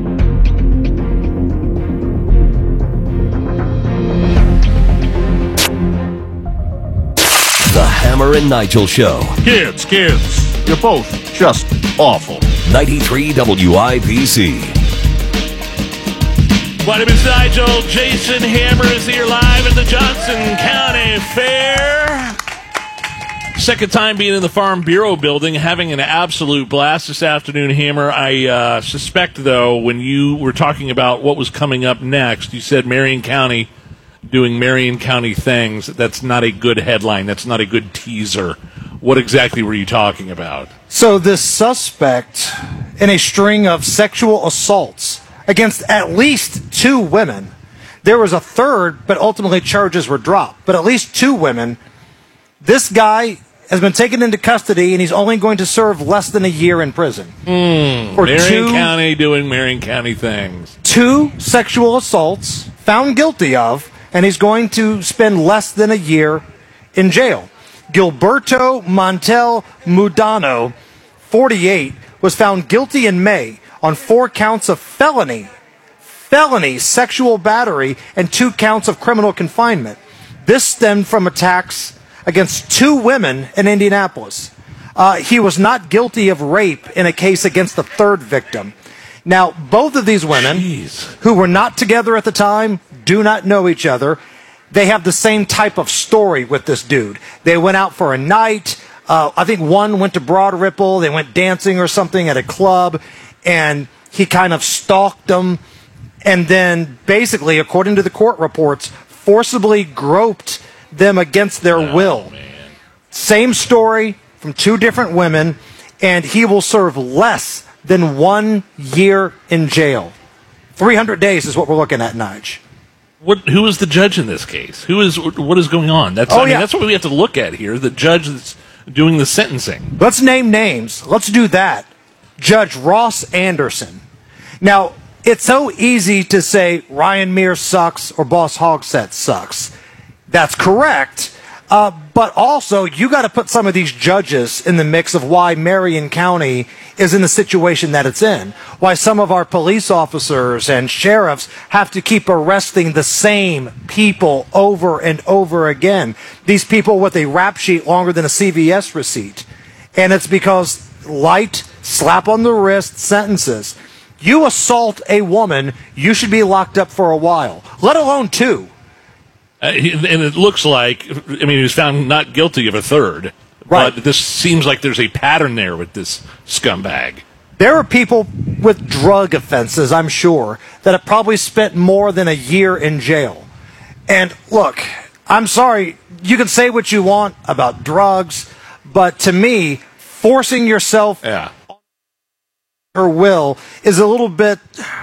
[SPEAKER 5] The Hammer and Nigel Show.
[SPEAKER 8] Kids, kids, you're both just awful.
[SPEAKER 5] ninety-three W I B C.
[SPEAKER 1] My name is Nigel. Jason Hammer is here live at the Johnson County Fair. Second time being in the Farm Bureau building, having an absolute blast this afternoon, Hammer. I uh, suspect, though, when you were talking about what was coming up next, you said Marion County doing Marion County things. That's not a good headline. That's not a good teaser. What exactly were you talking about?
[SPEAKER 2] So this suspect in a string of sexual assaults against at least two women. There was a third, but ultimately charges were dropped. But at least two women. This guy has been taken into custody, and he's only going to serve less than a year in prison.
[SPEAKER 1] Mm,
[SPEAKER 2] For
[SPEAKER 1] Marion
[SPEAKER 2] two,
[SPEAKER 1] County doing Marion County things.
[SPEAKER 2] Two sexual assaults found guilty of, and he's going to spend less than a year in jail. Gilberto Montel Mudano, forty-eight, was found guilty in May on four counts of felony, felony sexual battery, and two counts of criminal confinement. This stemmed from attacks against two women in Indianapolis. Uh, he was not guilty of rape in a case against the third victim. Now, both of these women, Jeez. who were not together at the time, do not know each other. They have the same type of story with this dude. They went out for a night. Uh, I think one went to Broad Ripple. They went dancing or something at a club, and he kind of stalked them. And then basically, according to the court reports, forcibly groped them against their oh, will. Man. Same story from two different women, and he will serve less than one year in jail. three hundred days is what we're looking at, Nige.
[SPEAKER 1] What? Who is the judge in this case? Who is? What is going on? That's.
[SPEAKER 2] Oh,
[SPEAKER 1] I mean,
[SPEAKER 2] yeah.
[SPEAKER 1] that's what we have to look at here. The judge that's doing the sentencing.
[SPEAKER 2] Let's name names. Let's do that. Judge Ross Anderson. Now, it's so easy to say Ryan Mears sucks or Boss Hogsett sucks. That's correct. Uh, but also, you got to put some of these judges in the mix of why Marion County is in the situation that it's in. Why some of our police officers and sheriffs have to keep arresting the same people over and over again. These people with a rap sheet longer than a C V S receipt. And it's because light, slap on the wrist sentences. You assault a woman, you should be locked up for a while, let alone two.
[SPEAKER 1] Uh, he, and it looks like, I mean, he was found not guilty of a third.
[SPEAKER 2] Right.
[SPEAKER 1] But this seems like there's a pattern there with this scumbag.
[SPEAKER 2] There are people with drug offenses, I'm sure, that have probably spent more than a year in jail. And look, I'm sorry, you can say what you want about drugs, but to me, forcing yourself
[SPEAKER 1] yeah.
[SPEAKER 2] on her will is a little bit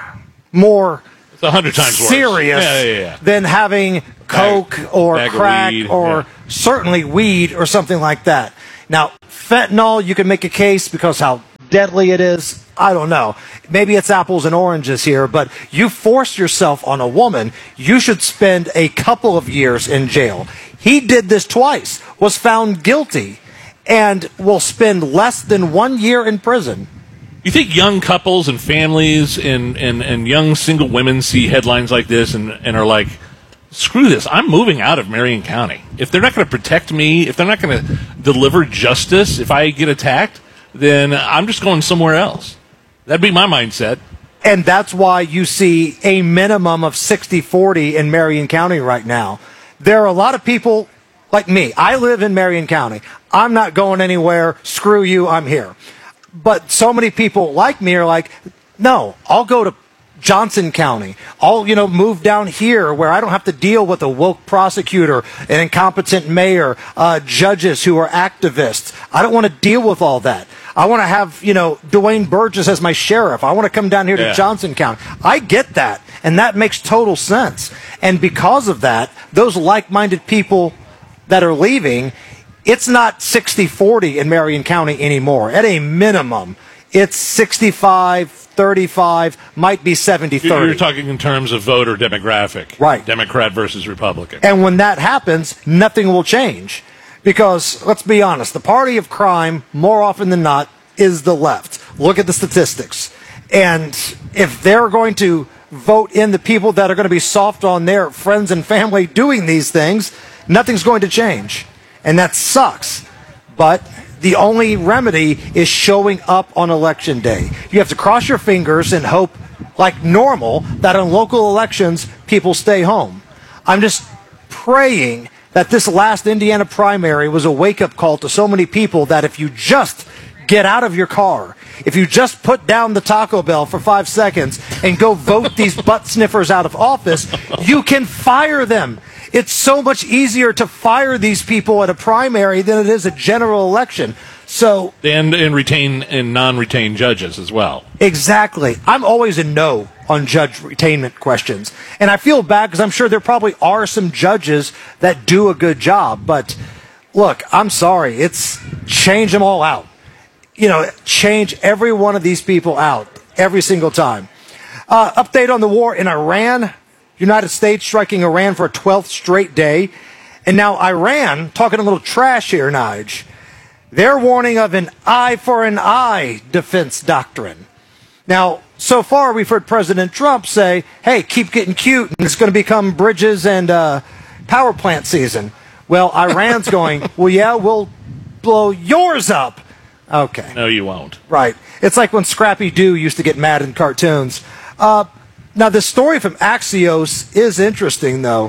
[SPEAKER 2] more
[SPEAKER 1] It's a hundred times worse.
[SPEAKER 2] serious
[SPEAKER 1] Yeah, yeah, yeah.
[SPEAKER 2] than having coke
[SPEAKER 1] Bag-
[SPEAKER 2] or
[SPEAKER 1] bag of
[SPEAKER 2] crack
[SPEAKER 1] weed,
[SPEAKER 2] or
[SPEAKER 1] yeah.
[SPEAKER 2] certainly weed or something like that. Now, fentanyl, you can make a case because how deadly it is. I don't know. Maybe it's apples and oranges here, but you force yourself on a woman, you should spend a couple of years in jail. He did this twice, was found guilty, and will spend less than one year in prison.
[SPEAKER 1] You think young couples and families and, and, and young single women see headlines like this and, and are like, screw this, I'm moving out of Marion County. If they're not going to protect me, if they're not going to deliver justice if I get attacked, then I'm just going somewhere else. That'd be my mindset.
[SPEAKER 2] And that's why you see a minimum of sixty forty in Marion County right now. There are a lot of people like me. I live in Marion County. I'm not going anywhere. Screw you, I'm here. But so many people like me are like, no, I'll go to Johnson County. I'll, you know, move down here where I don't have to deal with a woke prosecutor, an incompetent mayor, uh, judges who are activists. I don't want to deal with all that. I want to have, you know, Dwayne Burgess as my sheriff. I want to come down here
[SPEAKER 1] Yeah.
[SPEAKER 2] to Johnson County. I get that, and that makes total sense. And because of that, those like-minded people that are leaving, it's not sixty forty in Marion County anymore. At a minimum, it's sixty-five thirty-five, might be seventy thirty.
[SPEAKER 1] You're talking in terms of voter demographic.
[SPEAKER 2] Right.
[SPEAKER 1] Democrat versus Republican.
[SPEAKER 2] And when that happens, nothing will change. Because, let's be honest, the party of crime, more often than not, is the left. Look at the statistics. And if they're going to vote in the people that are going to be soft on their friends and family doing these things, nothing's going to change. And that sucks. But the only remedy is showing up on election day. You have to cross your fingers and hope, like normal, that on local elections, people stay home. I'm just praying that this last Indiana primary was a wake-up call to so many people that if you just get out of your car, if you just put down the Taco Bell for five seconds and go vote these butt sniffers out of office, you can fire them. It's so much easier to fire these people at a primary than it is a general election. So
[SPEAKER 1] and and retain and non-retain judges as well.
[SPEAKER 2] Exactly. I'm always a no on judge retainment questions. And I feel bad because I'm sure there probably are some judges that do a good job. But look, I'm sorry. It's change them all out. You know, change every one of these people out every single time. Uh, update on the war in Iran. United States striking Iran for a twelfth straight day. And now Iran, talking a little trash here, Nige, they're warning of an eye for an eye defense doctrine. Now, so far we've heard President Trump say, hey, keep getting cute, and it's going to become bridges and uh, power plant season. Well, Iran's going, well, yeah, we'll blow yours up. Okay.
[SPEAKER 1] No, you won't.
[SPEAKER 2] Right. It's like when Scrappy Doo used to get mad in cartoons. Uh, now, the story from Axios is interesting, though.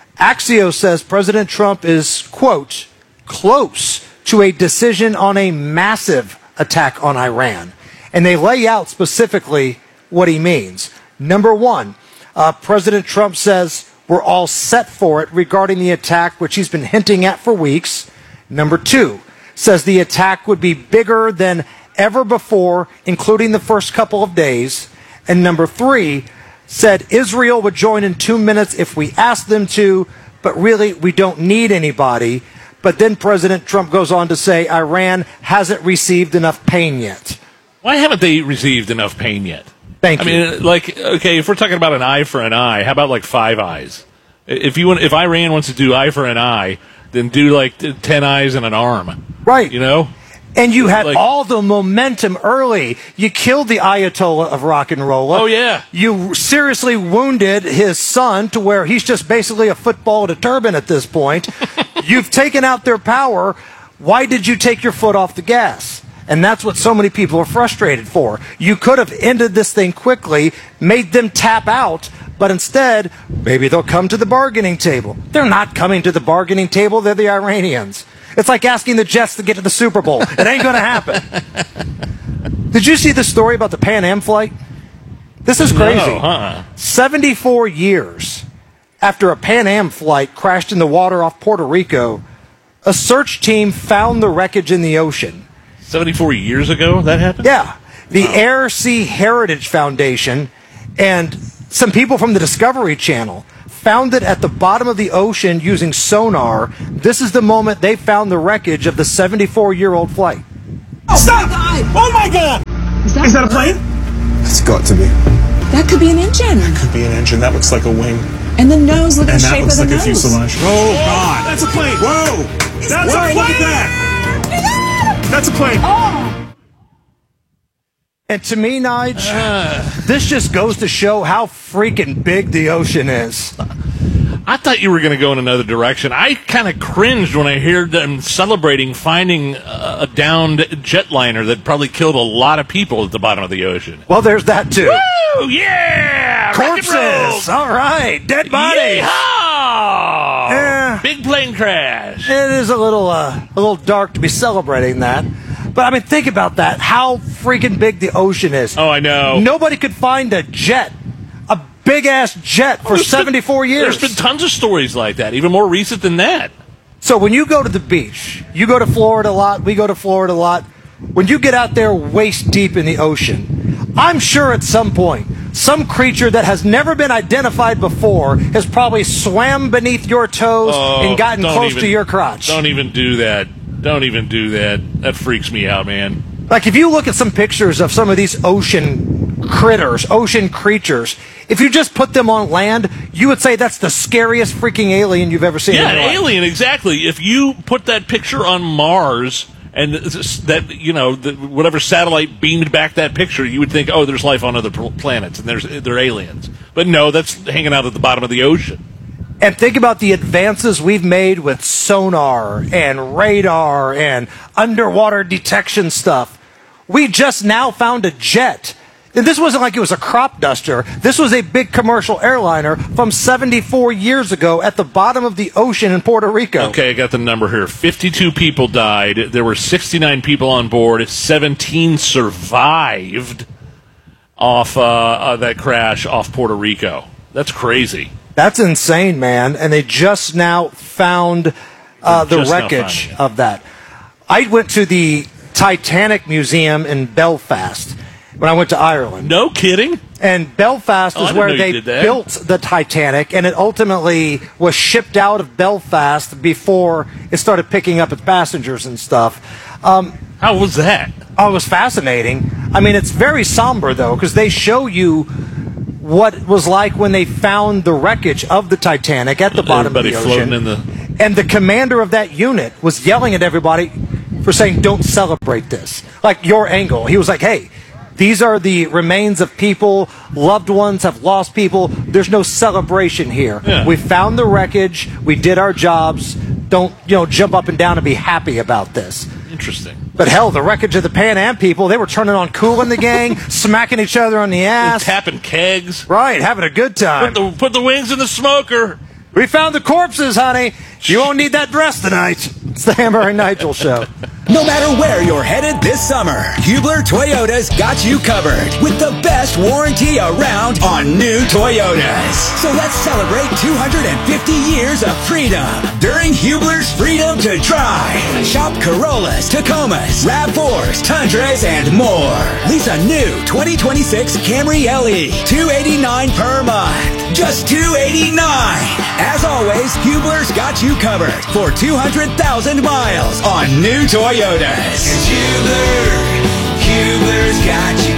[SPEAKER 2] Axios says President Trump is, quote, close to a decision on a massive attack on Iran. And they lay out specifically what he means. Number one, uh, President Trump says we're all set for it regarding the attack, which he's been hinting at for weeks. Number two, says the attack would be bigger than ever before, including the first couple of days. And number three, said Israel would join in two minutes if we asked them to, but really we don't need anybody. But then President Trump goes on to say Iran hasn't received enough pain yet.
[SPEAKER 1] Why haven't they received enough pain yet?
[SPEAKER 2] Thank
[SPEAKER 1] I
[SPEAKER 2] you.
[SPEAKER 1] mean, like, okay, if we're talking about an eye for an eye, how about like five eyes? If you want, if Iran wants to do eye for an eye, then do like ten eyes and an arm.
[SPEAKER 2] Right.
[SPEAKER 1] You know?
[SPEAKER 2] And you had
[SPEAKER 1] Like-
[SPEAKER 2] all the momentum early. You killed the Ayatollah of rock and roll.
[SPEAKER 1] Oh, yeah.
[SPEAKER 2] You seriously wounded his son to where he's just basically a football with a turban at this point. You've taken out their power. Why did you take your foot off the gas? And that's what so many people are frustrated for. You could have ended this thing quickly, made them tap out, but instead, maybe they'll come to the bargaining table. They're not coming to the bargaining table. They're the Iranians. It's like asking the Jets to get to the Super Bowl. It ain't going to happen. Did you see the story about the Pan Am flight? This is crazy.
[SPEAKER 1] No, uh-uh.
[SPEAKER 2] seventy-four years after a Pan Am flight crashed in the water off Puerto Rico, a search team found the wreckage in the ocean.
[SPEAKER 1] seventy-four years ago that happened?
[SPEAKER 2] Yeah. The Air Sea Heritage Foundation and some people from the Discovery Channel found it at the bottom of the ocean using sonar. This is the moment they found the wreckage of the seventy-four-year-old flight.
[SPEAKER 7] Oh, stop! Oh my God!
[SPEAKER 9] Is that,
[SPEAKER 7] Is that a plane?
[SPEAKER 9] It's got to be. That could be an engine.
[SPEAKER 7] Could be an engine. That looks like a wing.
[SPEAKER 9] And the nose, look at
[SPEAKER 7] And
[SPEAKER 9] the
[SPEAKER 7] that
[SPEAKER 9] shape
[SPEAKER 7] looks
[SPEAKER 9] of the
[SPEAKER 7] like a
[SPEAKER 9] nose.
[SPEAKER 7] fuselage. Oh God! That's a plane. Whoa! That's
[SPEAKER 9] Whoa,
[SPEAKER 7] a plane.
[SPEAKER 9] look at
[SPEAKER 7] that. That's a plane.
[SPEAKER 9] Oh!
[SPEAKER 2] And to me, Nige, this just goes to show how freaking big the ocean is.
[SPEAKER 1] I thought you were going to go in another direction. I kind of cringed when I heard them celebrating finding a a downed jetliner that probably killed a lot of people at the bottom of the ocean.
[SPEAKER 2] Well, there's that too.
[SPEAKER 1] Woo! Yeah! Rock and
[SPEAKER 2] Corpses!
[SPEAKER 1] roll!
[SPEAKER 2] All right, dead bodies.
[SPEAKER 1] Yeehaw!
[SPEAKER 2] Yeah.
[SPEAKER 1] Big plane crash.
[SPEAKER 2] It is a little, uh, a little dark to be celebrating that. But I mean, think about that. How freaking big the ocean is.
[SPEAKER 1] Oh, I know.
[SPEAKER 2] Nobody could find a jet, a big ass jet for
[SPEAKER 1] There's been-
[SPEAKER 2] seventy-four years.
[SPEAKER 1] There's been tons of stories like that, even more recent than that.
[SPEAKER 2] So when you go to the beach, you go to Florida a lot, we go to Florida a lot. When you get out there waist deep in the ocean, I'm sure at some point, some creature that has never been identified before has probably swam beneath your toes
[SPEAKER 1] Oh,
[SPEAKER 2] and gotten
[SPEAKER 1] don't
[SPEAKER 2] close
[SPEAKER 1] even-
[SPEAKER 2] to your crotch.
[SPEAKER 1] Don't even do that. Don't even do that. That freaks me out, man.
[SPEAKER 2] Like if you look at some pictures of some of these ocean critters, ocean creatures, if you just put them on land, you would say that's the scariest freaking alien you've ever seen.
[SPEAKER 1] Yeah,
[SPEAKER 2] in your
[SPEAKER 1] an
[SPEAKER 2] life.
[SPEAKER 1] alien, exactly. If you put that picture on Mars and that, you know, the, whatever satellite beamed back that picture, you would think, oh, there's life on other pl- planets and there's they're aliens. But no, that's hanging out at the bottom of the ocean.
[SPEAKER 2] And think about the advances we've made with sonar and radar and underwater detection stuff. We just now found a jet. And this wasn't like it was a crop duster. This was a big commercial airliner from seventy-four years ago at the bottom of the ocean in Puerto Rico.
[SPEAKER 1] Okay, I got the number here. fifty-two people died. There were sixty-nine people on board. seventeen survived off uh, uh, that crash off Puerto Rico. That's crazy.
[SPEAKER 2] That's insane, man. And they just now found uh, the
[SPEAKER 1] Just now
[SPEAKER 2] wreckage
[SPEAKER 1] finding it.
[SPEAKER 2] of that. I went to the Titanic Museum in Belfast when I went to Ireland.
[SPEAKER 1] No kidding.
[SPEAKER 2] And Belfast
[SPEAKER 1] Oh, I
[SPEAKER 2] is
[SPEAKER 1] didn't
[SPEAKER 2] where
[SPEAKER 1] know you
[SPEAKER 2] they
[SPEAKER 1] did that.
[SPEAKER 2] built the Titanic, and it ultimately was shipped out of Belfast before it started picking up its passengers and stuff. Um,
[SPEAKER 1] How was that?
[SPEAKER 2] Oh, it was fascinating. I mean, it's very somber, though, because they show you what it was like when they found the wreckage of the Titanic at the bottom
[SPEAKER 1] Everybody
[SPEAKER 2] of the ocean.
[SPEAKER 1] floating in the...
[SPEAKER 2] And the commander of that unit was yelling at everybody for saying, don't celebrate this. Like your angle. He was like, hey, these are the remains of people, loved ones have lost people. There's no celebration here.
[SPEAKER 1] Yeah.
[SPEAKER 2] We found the wreckage. We did our jobs. Don't, you know, jump up and down and be happy about this.
[SPEAKER 1] Interesting.
[SPEAKER 2] But hell, the wreckage of the Pan Am people, they were turning on Kool in the gang, smacking each other on the ass.
[SPEAKER 1] Tapping kegs.
[SPEAKER 2] Right, having a good time.
[SPEAKER 1] Put the, put the wings in the smoker.
[SPEAKER 2] We found the corpses, honey. You won't need that dress tonight. It's the Hammer and Nigel Show.
[SPEAKER 6] No matter where you're headed this summer, Hubler Toyota's got you covered with the best warranty around on new Toyotas. So let's celebrate two hundred fifty years of freedom during Hubler's Freedom to Drive. Shop Corollas, Tacomas, RAV fours, Tundras, and more. Lease a new twenty twenty-six Camry L E, two hundred eighty-nine dollars per month. Just two hundred eighty-nine dollars. As always, Hubler's got you covered for two hundred thousand miles on new Toyotas. Cause Hubler, Hubler's got you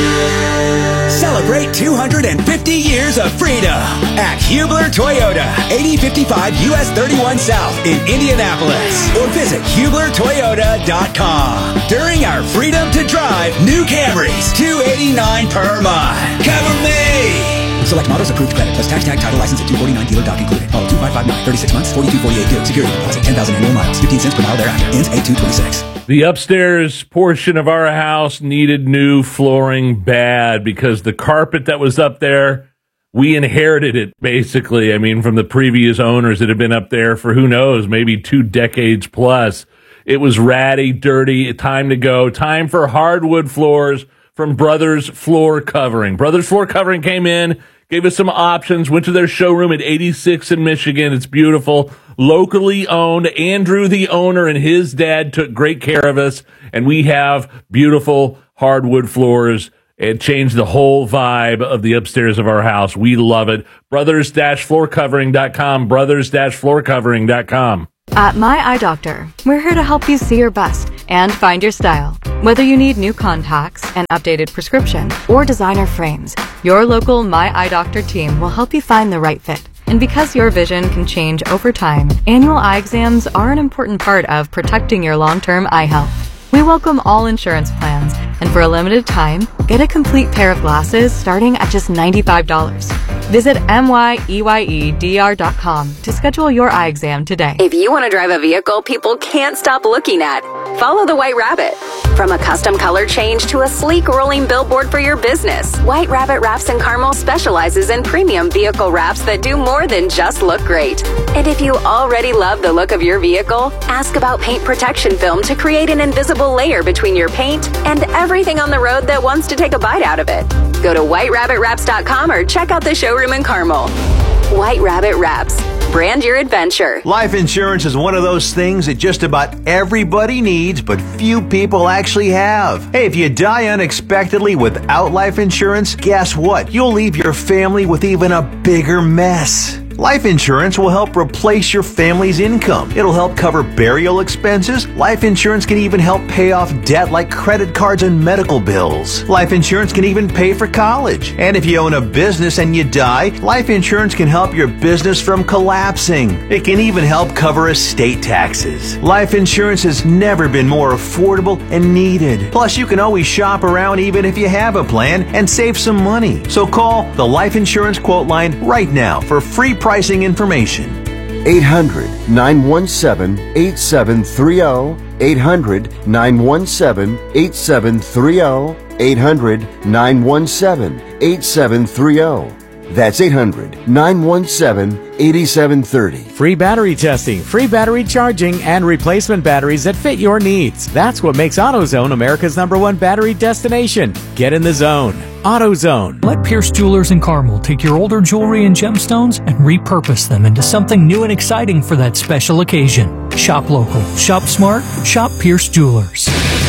[SPEAKER 6] covered. Celebrate two hundred fifty years of freedom at Hubler Toyota, eighty fifty-five U S thirty-one South in Indianapolis. Or visit Hubler Toyota dot com. During our Freedom to Drive new Camrys, two hundred eighty-nine dollars per month. Cover me! Select models approved credit plus tax tag title license at two forty-nine dealer doc included. Follow two five five nine, thirty-six months, forty-two forty-eight due. Security deposit, ten thousand annual miles, fifteen cents per mile thereafter. Ends eight two twenty-six.
[SPEAKER 1] The upstairs portion of our house needed new flooring bad because the carpet that was up there, we inherited it basically. I mean, from the previous owners that had been up there for who knows, maybe two decades plus. It was ratty, dirty, time to go. Time for hardwood floors from Brothers Floor Covering. Brothers Floor Covering came in, gave us some options, went to their showroom at eighty-six in Michigan. It's beautiful. Locally owned. Andrew, the owner, and his dad took great care of us, and we have beautiful hardwood floors. It changed the whole vibe of the upstairs of our house. We love it. brothers floor covering dot com, brothers floor covering dot com.
[SPEAKER 10] At My Eye Doctor, we're here to help you see your best and find your style. Whether you need new contacts, an updated prescription, or designer frames, your local My Eye Doctor team will help you find the right fit. And because your vision can change over time, annual eye exams are an important part of protecting your long-term eye health. We welcome all insurance plans, and for a limited time, get a complete pair of glasses starting at just ninety-five dollars. Visit M Y E Y E D R dot com to schedule your eye exam today.
[SPEAKER 11] If you want to drive a vehicle people can't stop looking at, follow the White Rabbit. From a custom color change to a sleek rolling billboard for your business, White Rabbit Wraps in Carmel specializes in premium vehicle wraps that do more than just look great. And if you already love the look of your vehicle, ask about paint protection film to create an invisible layer between your paint and everything on the road that wants to take a bite out of it. Go to white rabbit wraps dot com or check out the showroom in Carmel. White Rabbit Wraps. Brand your adventure.
[SPEAKER 24] Life insurance is one of those things that just about everybody needs, but few people actually have. Hey, if you die unexpectedly without life insurance, guess what? You'll leave your family with even a bigger mess. Life insurance will help replace your family's income. It'll help cover burial expenses. Life insurance can even help pay off debt like credit cards and medical bills. Life insurance can even pay for college. And if you own a business and you die, life insurance can help your business from collapsing. It can even help cover estate taxes. Life insurance has never been more affordable and needed. Plus, you can always shop around even if you have a plan and save some money. So call the Life Insurance Quote Line right now for free pricing information.
[SPEAKER 25] eight hundred, nine one seven, eight seven three zero. eight hundred, nine one seven, eight seven three zero. eight hundred, nine one seven, eight seven three zero. That's eight hundred, nine one seven, eight seven three zero.
[SPEAKER 26] Free battery testing, free battery charging, and replacement batteries that fit your needs. That's what makes AutoZone America's number one battery destination. Get in the zone. AutoZone.
[SPEAKER 12] Let Pierce Jewelers in Carmel take your older jewelry and gemstones and repurpose them into something new and exciting for that special occasion. Shop local, shop smart, shop Pierce Jewelers.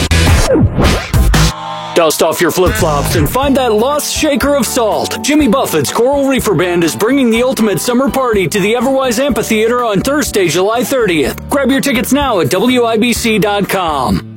[SPEAKER 27] Dust off your flip-flops and find that lost shaker of salt. Jimmy Buffett's Coral Reefer Band is bringing the ultimate summer party to the Everwise Amphitheater on Thursday, July thirtieth. Grab your tickets now at W I B C dot com.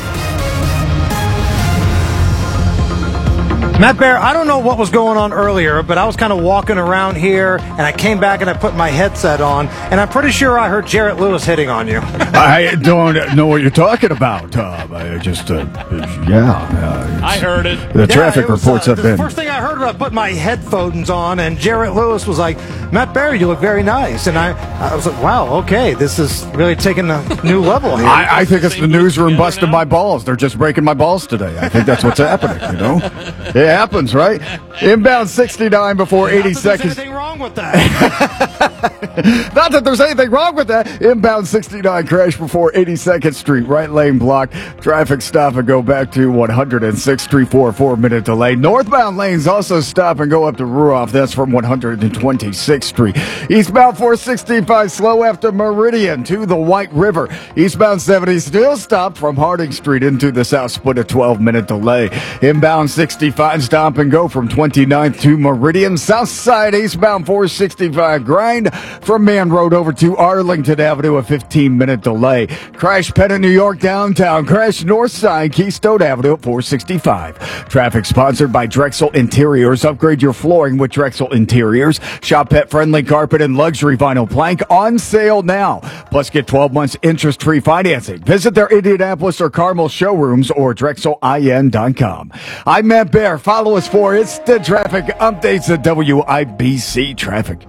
[SPEAKER 2] Matt Bear, I don't know what was going on earlier, but I was kind of walking around here, and I came back and I put my headset on, and I'm pretty sure I heard Jarrett Lewis hitting on you.
[SPEAKER 4] I don't know what you're talking about. Uh, I just, uh, yeah. Uh,
[SPEAKER 1] I heard it.
[SPEAKER 4] The
[SPEAKER 2] Yeah,
[SPEAKER 4] traffic
[SPEAKER 2] it was,
[SPEAKER 4] reports
[SPEAKER 2] uh,
[SPEAKER 4] have
[SPEAKER 2] the
[SPEAKER 4] been.
[SPEAKER 2] first thing I heard was I put my headphones on, and Jarrett Lewis was like, Matt Bear, you look very nice. And I, I was like, wow, okay, this is really taking a new level here.
[SPEAKER 4] I, I think it's the newsroom busting my balls. They're just breaking my balls today. I think that's what's happening, you know? It happens, right? Inbound sixty-nine before eighty seconds.
[SPEAKER 2] There's anything wrong with that.
[SPEAKER 4] Not that there's anything wrong with that. Inbound sixty-nine crash before eighty-second Street. Right lane blocked. Traffic stop and go back to one hundred sixth Street for a four-minute delay. Northbound lanes also stop and go up to Ruoff. That's from one hundred twenty-sixth Street. Eastbound four sixty-five slow after Meridian to the White River. Eastbound seventy still stopped from Harding Street into the South Split, a twelve-minute delay. Inbound sixty-five stop and go from twenty-ninth to Meridian. South side eastbound four sixty-five grind from Man Road over to Arlington Avenue, a fifteen-minute delay. Crash Penn in New York downtown. Crash north side Keystone Avenue at four sixty-five. Traffic sponsored by Drexel Interiors. Upgrade your flooring with Drexel Interiors. Shop pet-friendly carpet and luxury vinyl plank on sale now. Plus get twelve months interest-free financing. Visit their Indianapolis or Carmel showrooms or Drexel I N dot com. I'm Matt Bear. Follow us for instant traffic updates at W I B C Traffic.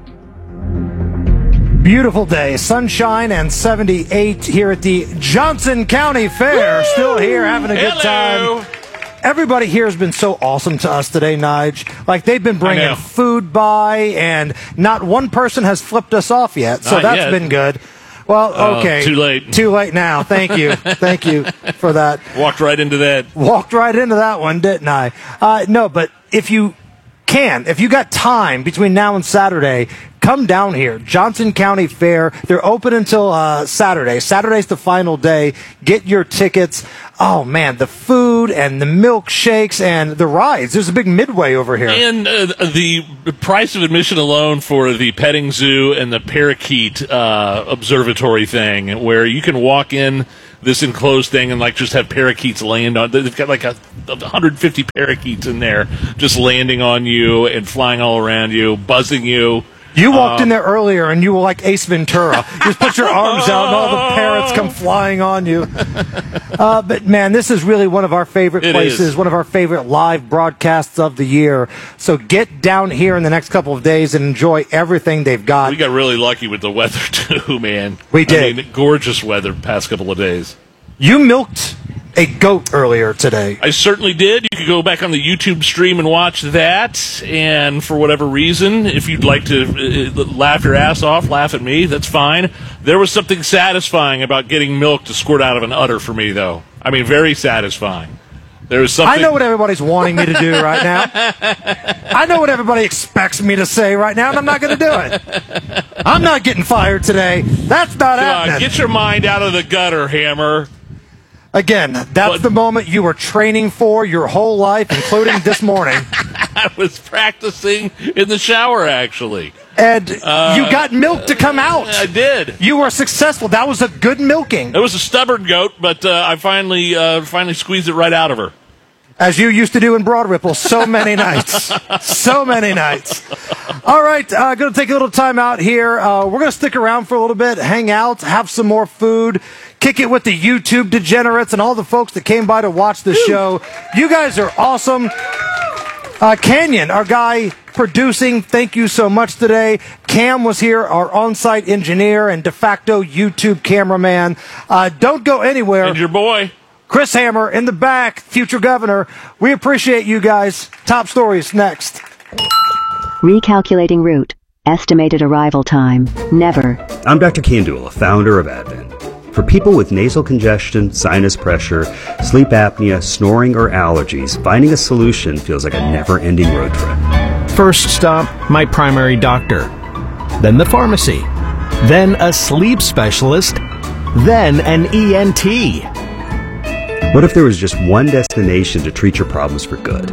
[SPEAKER 2] Beautiful day, sunshine and seventy-eight here at the Johnson County Fair. Woo! Still here, having a good
[SPEAKER 1] Hello.
[SPEAKER 2] time. Everybody here has been so awesome to us today, Nige. Like, they've been bringing food by, and not one person has flipped us off yet, so
[SPEAKER 1] Not
[SPEAKER 2] that's
[SPEAKER 1] yet.
[SPEAKER 2] been good. Well, okay.
[SPEAKER 1] Uh, too late.
[SPEAKER 2] Too late now. Thank you. Thank you for that.
[SPEAKER 1] Walked right into that.
[SPEAKER 2] Walked right into that one, didn't I? Uh, no, but if you can, if you got time between now and Saturday, come down here. Johnson County Fair. They're open until uh, Saturday. Saturday's the final day. Get your tickets. Oh, man, the food and the milkshakes and the rides. There's a big Midway over here.
[SPEAKER 1] And uh, the price of admission alone for the petting zoo and the parakeet uh, observatory thing, where you can walk in this enclosed thing and like just have parakeets land on. They've got like a, one hundred fifty parakeets in there just landing on you and flying all around you, buzzing you.
[SPEAKER 2] You walked
[SPEAKER 1] um,
[SPEAKER 2] in there earlier and you were like Ace Ventura. You just put your arms out and all the parrots come flying on you. Uh, but, man, this is really one of our favorite
[SPEAKER 1] It
[SPEAKER 2] places,
[SPEAKER 1] is.
[SPEAKER 2] one of our favorite live broadcasts of the year. So get down here in the next couple of days and enjoy everything they've got.
[SPEAKER 1] We got really lucky with the weather, too, man.
[SPEAKER 2] We did.
[SPEAKER 1] I mean, gorgeous weather the past couple of days.
[SPEAKER 2] You milked a goat earlier today.
[SPEAKER 1] I certainly did. You could go back on the YouTube stream and watch that. And for whatever reason, if you'd like to uh, laugh your ass off, laugh at me, that's fine. There was something satisfying about getting milk to squirt out of an udder for me, though. I mean, very satisfying. There was something.
[SPEAKER 2] I know what everybody's wanting me to do right now. I know what everybody expects me to say right now, and I'm not going to do it. I'm not getting fired today. That's not
[SPEAKER 1] Come
[SPEAKER 2] happening.
[SPEAKER 1] on, get your mind out of the gutter, Hammer.
[SPEAKER 2] Again, that's but, the moment you were training for your whole life, including this morning.
[SPEAKER 1] I was practicing in the shower, actually.
[SPEAKER 2] And
[SPEAKER 1] uh,
[SPEAKER 2] you got milk to come out.
[SPEAKER 1] I did.
[SPEAKER 2] You were successful. That was a good milking.
[SPEAKER 1] It was a stubborn goat, but uh, I finally uh, finally squeezed it right out of her.
[SPEAKER 2] As you used to do in Broad Ripple so many nights. So many nights. All right, uh, going to take a little time out here. Uh, we're going to stick around for a little bit, hang out, have some more food, kick it with the YouTube degenerates and all the folks that came by to watch the show. You guys are awesome. Uh, Canyon, our guy producing, thank you so much today. Cam was here, our on-site engineer and de facto YouTube cameraman. Uh, don't go anywhere.
[SPEAKER 1] And your boy.
[SPEAKER 2] Chris Hammer in the back, future governor. We appreciate you guys. Top stories next.
[SPEAKER 13] Recalculating route. Estimated arrival time. Never.
[SPEAKER 14] I'm Doctor Kandula, founder of Advent. For people with nasal congestion, sinus pressure, sleep apnea, snoring, or allergies, finding a solution feels like a never-ending road trip.
[SPEAKER 15] First stop, my primary doctor. Then the pharmacy. Then a sleep specialist. Then an E N T.
[SPEAKER 14] What if there was just one destination to treat your problems for good?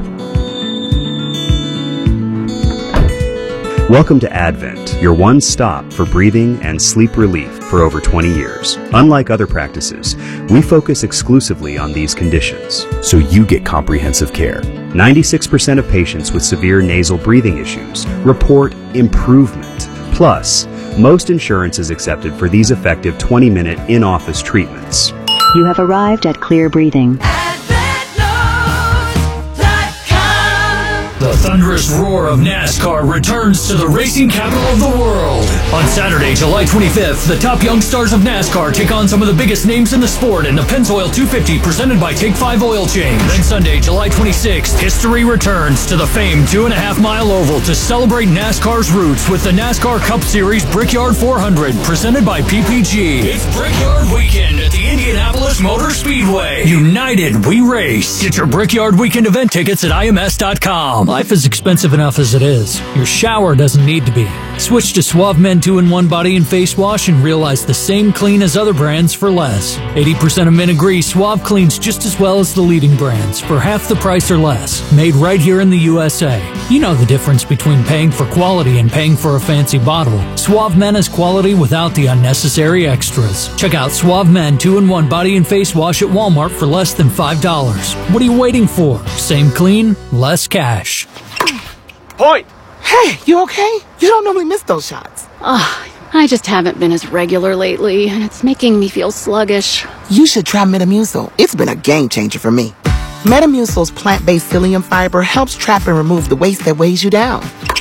[SPEAKER 14] Welcome to Advent, your one stop for breathing and sleep relief for over twenty years. Unlike other practices, we focus exclusively on these conditions, so you get comprehensive care. ninety-six percent of patients with severe nasal breathing issues report improvement. Plus, most insurance is accepted for these effective twenty-minute in-office treatments.
[SPEAKER 13] You have arrived at Clear Breathing.
[SPEAKER 16] The
[SPEAKER 27] thunderous roar of NASCAR returns to the racing capital of the world. On Saturday, July twenty-fifth, the top young stars of NASCAR take on some of the biggest names in the sport in the Pennzoil two fifty presented by Take five Oil Change. Then Sunday, July twenty-sixth, history returns to the famed two and a half mile oval to celebrate NASCAR's roots with the NASCAR Cup Series Brickyard four hundred presented by P P G. It's Brickyard Weekend at the Indianapolis Motor Speedway. United, we race. Get your Brickyard Weekend event tickets at I M S dot com.
[SPEAKER 12] Life is expensive enough as it is. Your shower doesn't need to be. Switch to Suave Men two in one body and face wash and realize the same clean as other brands for less. eighty percent of men agree Suave cleans just as well as the leading brands for half the price or less. Made right here in the U S A. You know the difference between paying for quality and paying for a fancy bottle. Suave Men is quality without the unnecessary extras. Check out Suave Men two in one body and face wash at Walmart for less than five dollars. What are you waiting for? Same clean, less cash.
[SPEAKER 3] Point! Hey, you okay? You don't normally miss those shots.
[SPEAKER 16] Ugh, I just haven't been as regular lately, and it's making me feel sluggish.
[SPEAKER 3] You should try Metamucil. It's been a game changer for me. Metamucil's plant-based psyllium fiber helps trap and remove the waste that weighs you down.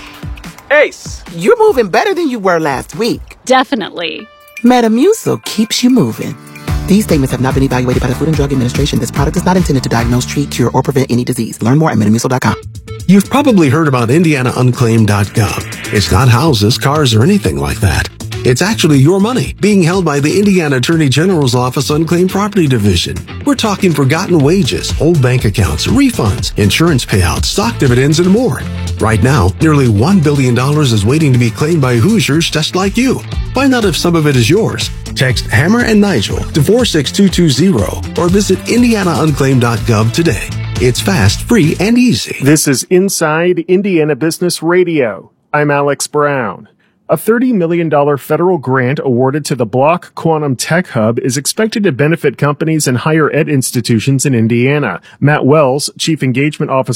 [SPEAKER 3] Ace! You're moving better than you were last week.
[SPEAKER 16] Definitely.
[SPEAKER 3] Metamucil keeps you moving. These statements have not been evaluated by the Food and Drug Administration. This product is not intended to diagnose, treat, cure, or prevent any disease. Learn more at metamucil dot com.
[SPEAKER 18] You've probably heard about Indiana Unclaimed dot gov. It's not houses, cars, or anything like that. It's actually your money being held by the Indiana Attorney General's Office Unclaimed Property Division. We're talking forgotten wages, old bank accounts, refunds, insurance payouts, stock dividends, and more. Right now, nearly one billion dollars is waiting to be claimed by Hoosiers just like you. Find out if some of it is yours. Text Hammer and Nigel to four six two two zero or visit Indiana Unclaimed dot gov today. It's fast, free, and easy.
[SPEAKER 19] This is Inside Indiana Business Radio. I'm Alex Brown. A thirty million dollars federal grant awarded to the Block Quantum Tech Hub is expected to benefit companies and higher ed institutions in Indiana. Matt Wells, Chief Engagement Officer